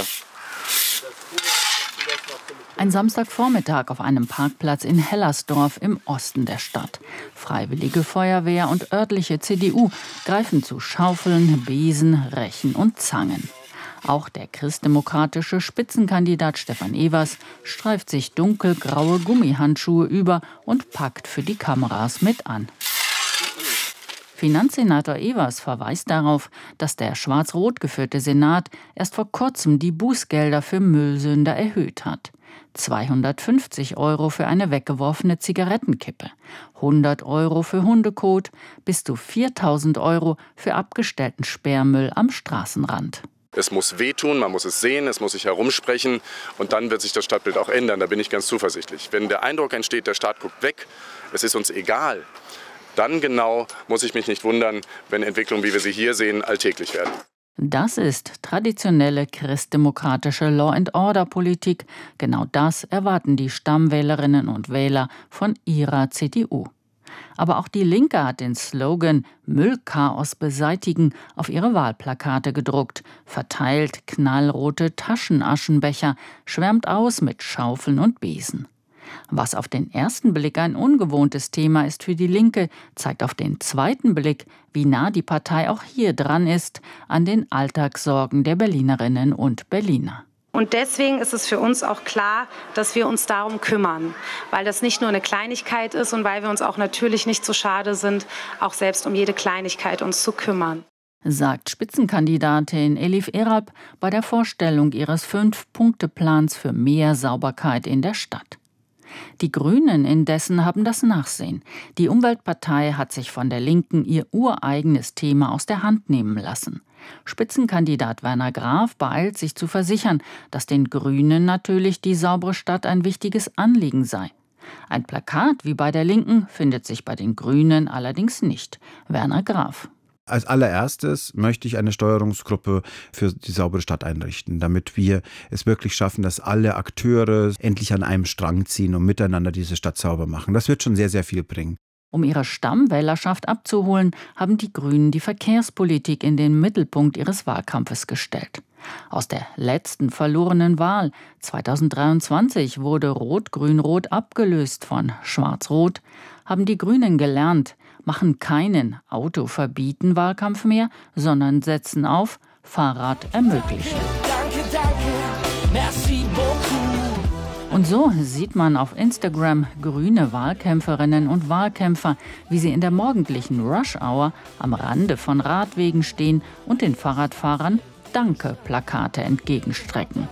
Ein Samstagvormittag auf einem Parkplatz in Hellersdorf im Osten der Stadt. Freiwillige Feuerwehr und örtliche C D U greifen zu Schaufeln, Besen, Rechen und Zangen. Auch der christdemokratische Spitzenkandidat Stefan Evers streift sich dunkelgraue Gummihandschuhe über und packt für die Kameras mit an. Finanzsenator Evers verweist darauf, dass der schwarz-rot geführte Senat erst vor kurzem die Bußgelder für Müllsünder erhöht hat. zweihundertfünfzig Euro für eine weggeworfene Zigarettenkippe, hundert Euro für Hundekot, bis zu viertausend Euro für abgestellten Sperrmüll am Straßenrand. Es muss wehtun, man muss es sehen, es muss sich herumsprechen und dann wird sich das Stadtbild auch ändern, da bin ich ganz zuversichtlich. Wenn der Eindruck entsteht, der Staat guckt weg, es ist uns egal, dann genau muss ich mich nicht wundern, wenn Entwicklungen, wie wir sie hier sehen, alltäglich werden. Das ist traditionelle christdemokratische Law-and-Order-Politik. Genau das erwarten die Stammwählerinnen und Wähler von ihrer C D U. Aber auch die Linke hat den Slogan »Müllchaos beseitigen« auf ihre Wahlplakate gedruckt, verteilt knallrote Taschenaschenbecher, schwärmt aus mit Schaufeln und Besen. Was auf den ersten Blick ein ungewohntes Thema ist für die Linke, zeigt auf den zweiten Blick, wie nah die Partei auch hier dran ist an den Alltagssorgen der Berlinerinnen und Berliner. Und deswegen ist es für uns auch klar, dass wir uns darum kümmern, weil das nicht nur eine Kleinigkeit ist und weil wir uns auch natürlich nicht so schade sind, auch selbst um jede Kleinigkeit uns zu kümmern. Sagt Spitzenkandidatin Elif Eralp bei der Vorstellung ihres Fünf-Punkte-Plans für mehr Sauberkeit in der Stadt. Die Grünen indessen haben das Nachsehen. Die Umweltpartei hat sich von der Linken ihr ureigenes Thema aus der Hand nehmen lassen. Spitzenkandidat Werner Graf beeilt sich zu versichern, dass den Grünen natürlich die saubere Stadt ein wichtiges Anliegen sei. Ein Plakat wie bei der Linken findet sich bei den Grünen allerdings nicht. Werner Graf. Als allererstes möchte ich eine Steuerungsgruppe für die saubere Stadt einrichten, damit wir es wirklich schaffen, dass alle Akteure endlich an einem Strang ziehen und miteinander diese Stadt sauber machen. Das wird schon sehr, sehr viel bringen. Um ihre Stammwählerschaft abzuholen, haben die Grünen die Verkehrspolitik in den Mittelpunkt ihres Wahlkampfes gestellt. Aus der letzten verlorenen Wahl zweitausenddreiundzwanzig wurde Rot-Grün-Rot abgelöst von Schwarz-Rot, haben die Grünen gelernt, machen keinen Autoverbieten-Wahlkampf mehr, sondern setzen auf Fahrrad ermöglichen. Danke, danke, merci beaucoup. Und so sieht man auf Instagram grüne Wahlkämpferinnen und Wahlkämpfer, wie sie in der morgendlichen Rush-Hour am Rande von Radwegen stehen und den Fahrradfahrern Danke-Plakate entgegenstrecken.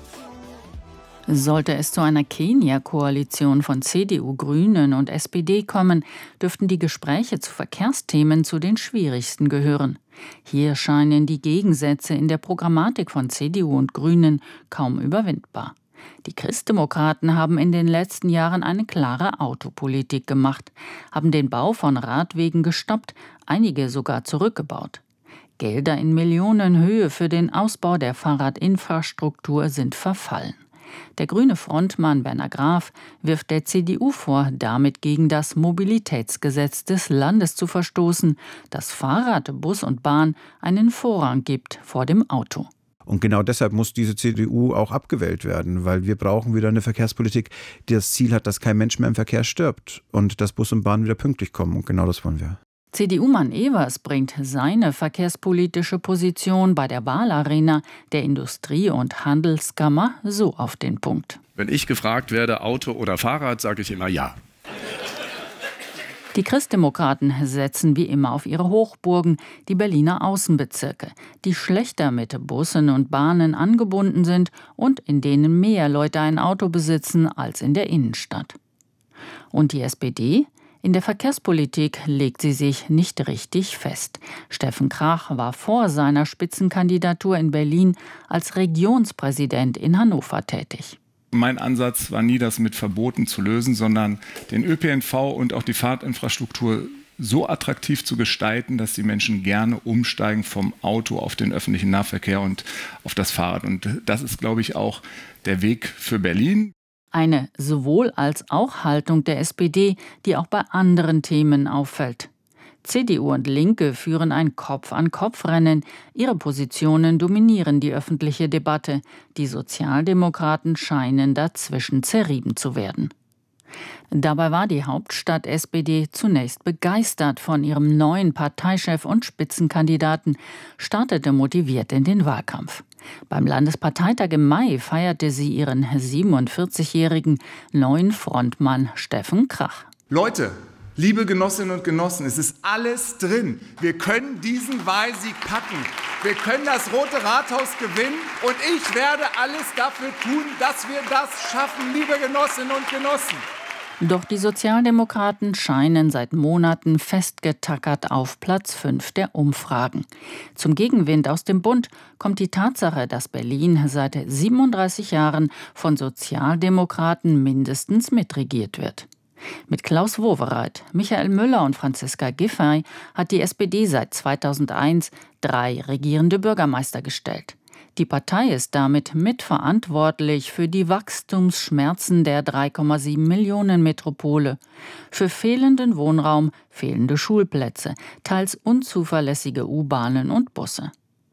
Sollte es zu einer Kenia-Koalition von C D U, Grünen und S P D kommen, dürften die Gespräche zu Verkehrsthemen zu den schwierigsten gehören. Hier scheinen die Gegensätze in der Programmatik von C D U und Grünen kaum überwindbar. Die Christdemokraten haben in den letzten Jahren eine klare Autopolitik gemacht, haben den Bau von Radwegen gestoppt, einige sogar zurückgebaut. Gelder in Millionenhöhe für den Ausbau der Fahrradinfrastruktur sind verfallen. Der grüne Frontmann Werner Graf wirft der C D U vor, damit gegen das Mobilitätsgesetz des Landes zu verstoßen, das Fahrrad, Bus und Bahn einen Vorrang gibt vor dem Auto. Und genau deshalb muss diese C D U auch abgewählt werden, weil wir brauchen wieder eine Verkehrspolitik, die das Ziel hat, dass kein Mensch mehr im Verkehr stirbt und dass Bus und Bahn wieder pünktlich kommen. Und genau das wollen wir. C D U-Mann Evers bringt seine verkehrspolitische Position bei der Wahlarena der Industrie- und Handelskammer so auf den Punkt. Wenn ich gefragt werde, Auto oder Fahrrad, sage ich immer ja. Die Christdemokraten setzen wie immer auf ihre Hochburgen, die Berliner Außenbezirke, die schlechter mit Bussen und Bahnen angebunden sind und in denen mehr Leute ein Auto besitzen als in der Innenstadt. Und die S P D? In der Verkehrspolitik legt sie sich nicht richtig fest. Steffen Krach war vor seiner Spitzenkandidatur in Berlin als Regionspräsident in Hannover tätig. Mein Ansatz war nie, das mit Verboten zu lösen, sondern den Ö P N V und auch die Fahrtinfrastruktur so attraktiv zu gestalten, dass die Menschen gerne umsteigen vom Auto auf den öffentlichen Nahverkehr und auf das Fahrrad. Und das ist, glaube ich, auch der Weg für Berlin. Eine sowohl als auch Haltung der S P D, die auch bei anderen Themen auffällt. C D U und Linke führen ein Kopf-an-Kopf-Rennen. Ihre Positionen dominieren die öffentliche Debatte. Die Sozialdemokraten scheinen dazwischen zerrieben zu werden. Dabei war die Hauptstadt-S P D zunächst begeistert von ihrem neuen Parteichef und Spitzenkandidaten, startete motiviert in den Wahlkampf. Beim Landesparteitag im Mai feierte sie ihren siebenundvierzigjährigen neuen Frontmann Steffen Krach. Leute, liebe Genossinnen und Genossen, es ist alles drin. Wir können diesen Wahlsieg packen. Wir können das Rote Rathaus gewinnen und ich werde alles dafür tun, dass wir das schaffen, liebe Genossinnen und Genossen. Doch die Sozialdemokraten scheinen seit Monaten festgetackert auf Platz fünf der Umfragen. Zum Gegenwind aus dem Bund kommt die Tatsache, dass Berlin seit siebenunddreißig Jahren von Sozialdemokraten mindestens mitregiert wird. Mit Klaus Wowereit, Michael Müller und Franziska Giffey hat die S P D seit zweitausendeins drei regierende Bürgermeister gestellt. Die Partei ist damit mitverantwortlich für die Wachstumsschmerzen der drei Komma sieben Millionen Metropole, für fehlenden Wohnraum, fehlende Schulplätze, teils unzuverlässige U-Bahnen und Busse.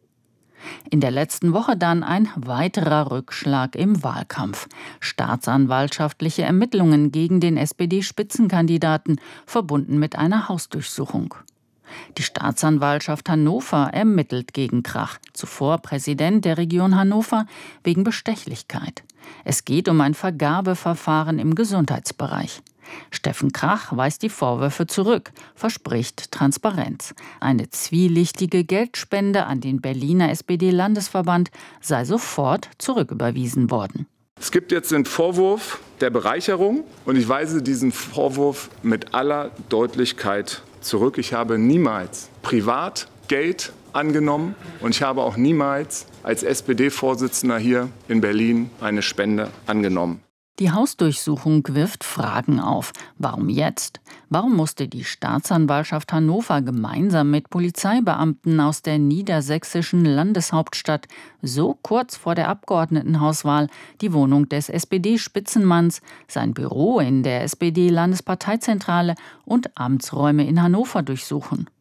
In der letzten Woche dann ein weiterer Rückschlag im Wahlkampf. Staatsanwaltschaftliche Ermittlungen gegen den S P D-Spitzenkandidaten, verbunden mit einer Hausdurchsuchung. Die Staatsanwaltschaft Hannover ermittelt gegen Krach, zuvor Präsident der Region Hannover, wegen Bestechlichkeit. Es geht um ein Vergabeverfahren im Gesundheitsbereich. Steffen Krach weist die Vorwürfe zurück, verspricht Transparenz. Eine zwielichtige Geldspende an den Berliner S P D-Landesverband sei sofort zurücküberwiesen worden. Es gibt jetzt den Vorwurf der Bereicherung und ich weise diesen Vorwurf mit aller Deutlichkeit zurück. Ich habe niemals privat Geld angenommen und ich habe auch niemals als S P D-Vorsitzender hier in Berlin eine Spende angenommen. Die Hausdurchsuchung wirft Fragen auf. Warum jetzt? Warum musste die Staatsanwaltschaft Hannover gemeinsam mit Polizeibeamten aus der niedersächsischen Landeshauptstadt so kurz vor der Abgeordnetenhauswahl die Wohnung des S P D-Spitzenmanns, sein Büro in der S P D-Landesparteizentrale und Amtsräume in Hannover durchsuchen?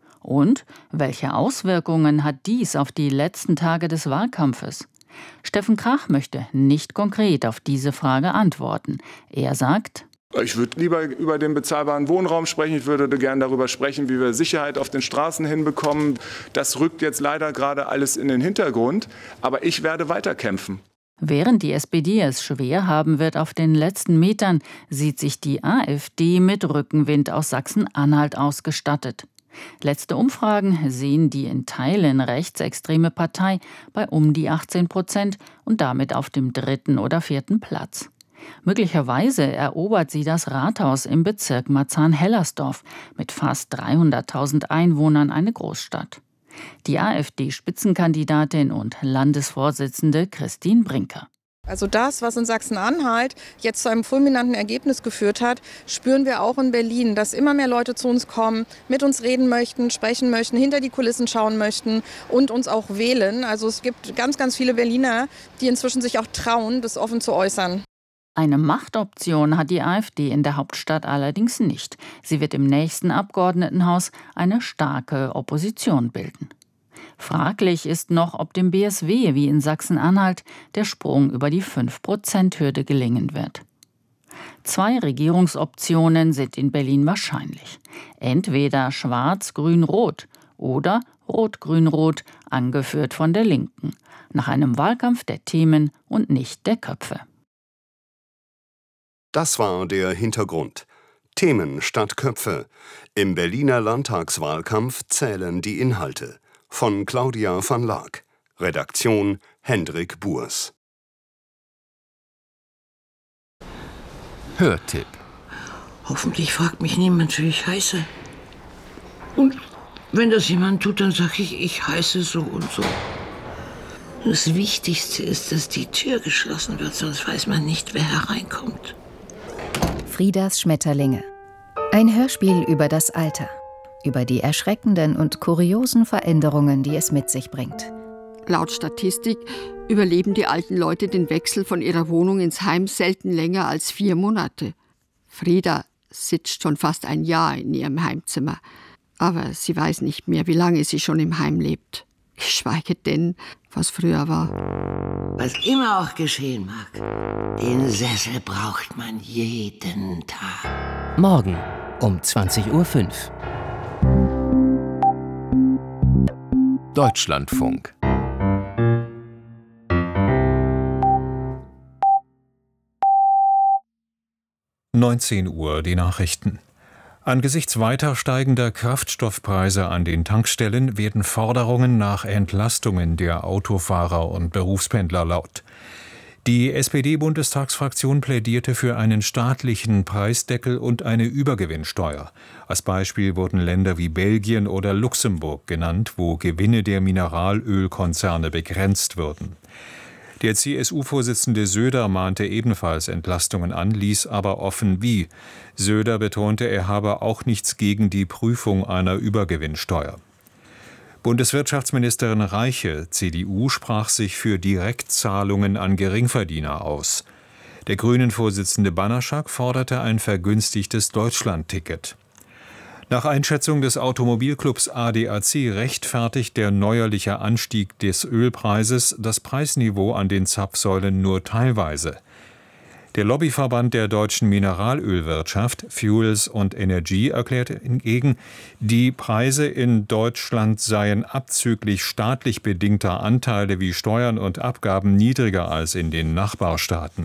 Und welche Auswirkungen hat dies auf die letzten Tage des Wahlkampfes? Steffen Krach möchte nicht konkret auf diese Frage antworten. Er sagt: Ich würde lieber über den bezahlbaren Wohnraum sprechen. Ich würde gerne darüber sprechen, wie wir Sicherheit auf den Straßen hinbekommen. Das rückt jetzt leider gerade alles in den Hintergrund. Aber ich werde weiterkämpfen. Während die S P D es schwer haben wird auf den letzten Metern, sieht sich die AfD mit Rückenwind aus Sachsen-Anhalt ausgestattet. Letzte Umfragen sehen die in Teilen rechtsextreme Partei bei um die achtzehn Prozent und damit auf dem dritten oder vierten Platz. Möglicherweise erobert sie das Rathaus im Bezirk Marzahn-Hellersdorf mit fast dreihunderttausend Einwohnern, eine Großstadt. Die AfD-Spitzenkandidatin und Landesvorsitzende Christine Brinker. Also das, was in Sachsen-Anhalt jetzt zu einem fulminanten Ergebnis geführt hat, spüren wir auch in Berlin, dass immer mehr Leute zu uns kommen, mit uns reden möchten, sprechen möchten, hinter die Kulissen schauen möchten und uns auch wählen. Also es gibt ganz, ganz viele Berliner, die inzwischen sich auch trauen, das offen zu äußern. Eine Machtoption hat die AfD in der Hauptstadt allerdings nicht. Sie wird im nächsten Abgeordnetenhaus eine starke Opposition bilden. Fraglich ist noch, ob dem B S W wie in Sachsen-Anhalt der Sprung über die fünf Prozent Hürde gelingen wird. Zwei Regierungsoptionen sind in Berlin wahrscheinlich. Entweder Schwarz-Grün-Rot oder Rot-Grün-Rot, angeführt von der Linken. Nach einem Wahlkampf der Themen und nicht der Köpfe. Das war der Hintergrund. Themen statt Köpfe. Im Berliner Landtagswahlkampf zählen die Inhalte. Von Claudia van Laak. Redaktion Hendrik Burs. Hörtipp. Hoffentlich fragt mich niemand, wie ich heiße. Und wenn das jemand tut, dann sage ich, ich heiße so und so. Das Wichtigste ist, dass die Tür geschlossen wird, sonst weiß man nicht, wer hereinkommt. Friedas Schmetterlinge. Ein Hörspiel über das Alter. Über die erschreckenden und kuriosen Veränderungen, die es mit sich bringt. Laut Statistik überleben die alten Leute den Wechsel von ihrer Wohnung ins Heim selten länger als vier Monate. Frieda sitzt schon fast ein Jahr in ihrem Heimzimmer. Aber sie weiß nicht mehr, wie lange sie schon im Heim lebt. Geschweige denn, was früher war. Was immer auch geschehen mag, den Sessel braucht man jeden Tag. Morgen um zwanzig Uhr fünf. Deutschlandfunk. neunzehn Uhr, die Nachrichten. Angesichts weiter steigender Kraftstoffpreise an den Tankstellen werden Forderungen nach Entlastungen der Autofahrer und Berufspendler laut. Die S P D-Bundestagsfraktion plädierte für einen staatlichen Preisdeckel und eine Übergewinnsteuer. Als Beispiel wurden Länder wie Belgien oder Luxemburg genannt, wo Gewinne der Mineralölkonzerne begrenzt würden. Der C S U-Vorsitzende Söder mahnte ebenfalls Entlastungen an, ließ aber offen wie. Söder betonte, er habe auch nichts gegen die Prüfung einer Übergewinnsteuer. Bundeswirtschaftsministerin Reiche, C D U, sprach sich für Direktzahlungen an Geringverdiener aus. Der Grünen-Vorsitzende Banaschak forderte ein vergünstigtes Deutschlandticket. Nach Einschätzung des Automobilclubs A D A C rechtfertigt der neuerliche Anstieg des Ölpreises das Preisniveau an den Zapfsäulen nur teilweise. Der Lobbyverband der deutschen Mineralölwirtschaft, Fuels und Energy, erklärte hingegen, die Preise in Deutschland seien abzüglich staatlich bedingter Anteile wie Steuern und Abgaben niedriger als in den Nachbarstaaten.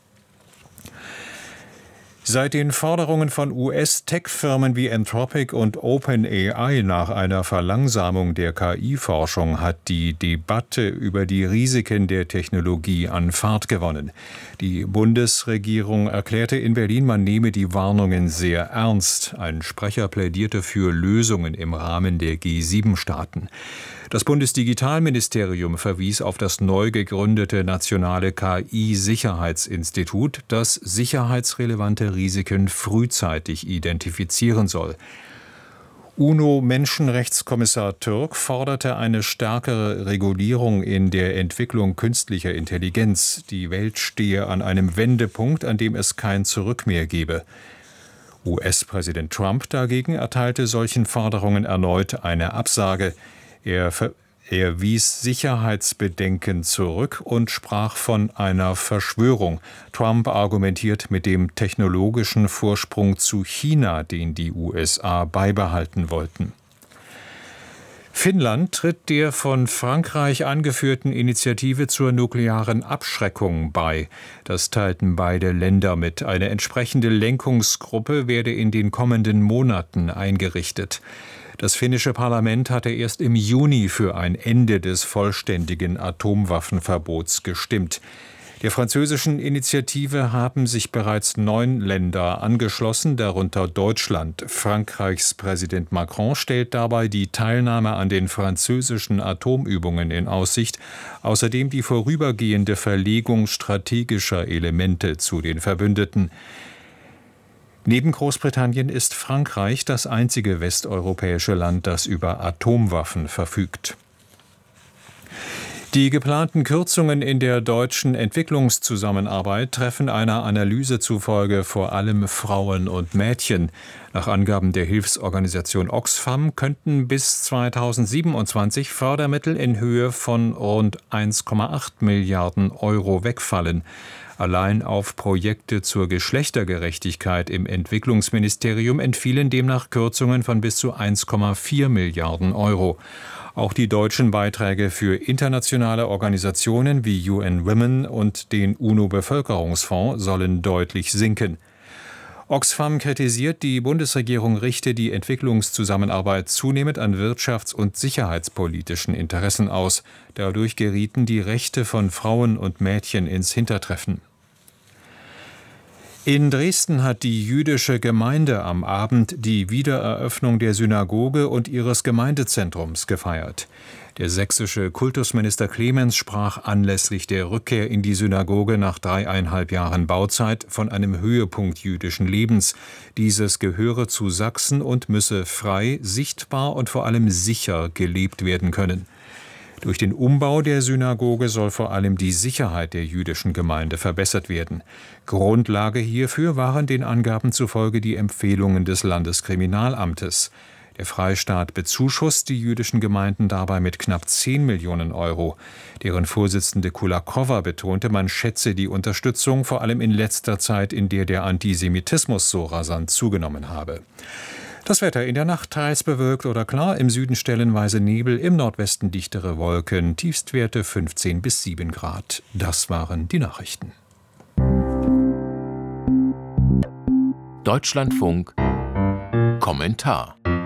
Seit den Forderungen von U S-Tech-Firmen wie Anthropic und OpenAI nach einer Verlangsamung der K I-Forschung hat die Debatte über die Risiken der Technologie an Fahrt gewonnen. Die Bundesregierung erklärte in Berlin, man nehme die Warnungen sehr ernst. Ein Sprecher plädierte für Lösungen im Rahmen der G sieben Staaten. Das Bundesdigitalministerium verwies auf das neu gegründete Nationale K I-Sicherheitsinstitut, das sicherheitsrelevante Risiken frühzeitig identifizieren soll. UNO-Menschenrechtskommissar Türk forderte eine stärkere Regulierung in der Entwicklung künstlicher Intelligenz. Die Welt stehe an einem Wendepunkt, an dem es kein Zurück mehr gebe. U S-Präsident Trump dagegen erteilte solchen Forderungen erneut eine Absage. Er, er wies Sicherheitsbedenken zurück und sprach von einer Verschwörung. Trump argumentiert mit dem technologischen Vorsprung zu China, den die U S A beibehalten wollten. Finnland tritt der von Frankreich angeführten Initiative zur nuklearen Abschreckung bei. Das teilten beide Länder mit. Eine entsprechende Lenkungsgruppe werde in den kommenden Monaten eingerichtet. Das finnische Parlament hatte erst im Juni für ein Ende des vollständigen Atomwaffenverbots gestimmt. Der französischen Initiative haben sich bereits neun Länder angeschlossen, darunter Deutschland. Frankreichs Präsident Macron stellt dabei die Teilnahme an den französischen Atomübungen in Aussicht, außerdem die vorübergehende Verlegung strategischer Elemente zu den Verbündeten. Neben Großbritannien ist Frankreich das einzige westeuropäische Land, das über Atomwaffen verfügt. Die geplanten Kürzungen in der deutschen Entwicklungszusammenarbeit treffen einer Analyse zufolge vor allem Frauen und Mädchen. Nach Angaben der Hilfsorganisation Oxfam könnten bis zweitausendsiebenundzwanzig Fördermittel in Höhe von rund eins Komma acht Milliarden Euro wegfallen. Allein auf Projekte zur Geschlechtergerechtigkeit im Entwicklungsministerium entfielen demnach Kürzungen von bis zu eins Komma vier Milliarden Euro. Auch die deutschen Beiträge für internationale Organisationen wie U N Women und den UNO-Bevölkerungsfonds sollen deutlich sinken. Oxfam kritisiert, die Bundesregierung richte die Entwicklungszusammenarbeit zunehmend an wirtschafts- und sicherheitspolitischen Interessen aus. Dadurch gerieten die Rechte von Frauen und Mädchen ins Hintertreffen. In Dresden hat die jüdische Gemeinde am Abend die Wiedereröffnung der Synagoge und ihres Gemeindezentrums gefeiert. Der sächsische Kultusminister Clemens sprach anlässlich der Rückkehr in die Synagoge nach dreieinhalb Jahren Bauzeit von einem Höhepunkt jüdischen Lebens. Dieses gehöre zu Sachsen und müsse frei, sichtbar und vor allem sicher gelebt werden können. Durch den Umbau der Synagoge soll vor allem die Sicherheit der jüdischen Gemeinde verbessert werden. Grundlage hierfür waren den Angaben zufolge die Empfehlungen des Landeskriminalamtes. Der Freistaat bezuschusst die jüdischen Gemeinden dabei mit knapp zehn Millionen Euro. Deren Vorsitzende Kulakowa betonte, man schätze die Unterstützung vor allem in letzter Zeit, in der der Antisemitismus so rasant zugenommen habe. Das Wetter in der Nacht teils bewölkt oder klar, im Süden stellenweise Nebel, im Nordwesten dichtere Wolken, Tiefstwerte fünfzehn bis sieben Grad. Das waren die Nachrichten. Deutschlandfunk Kommentar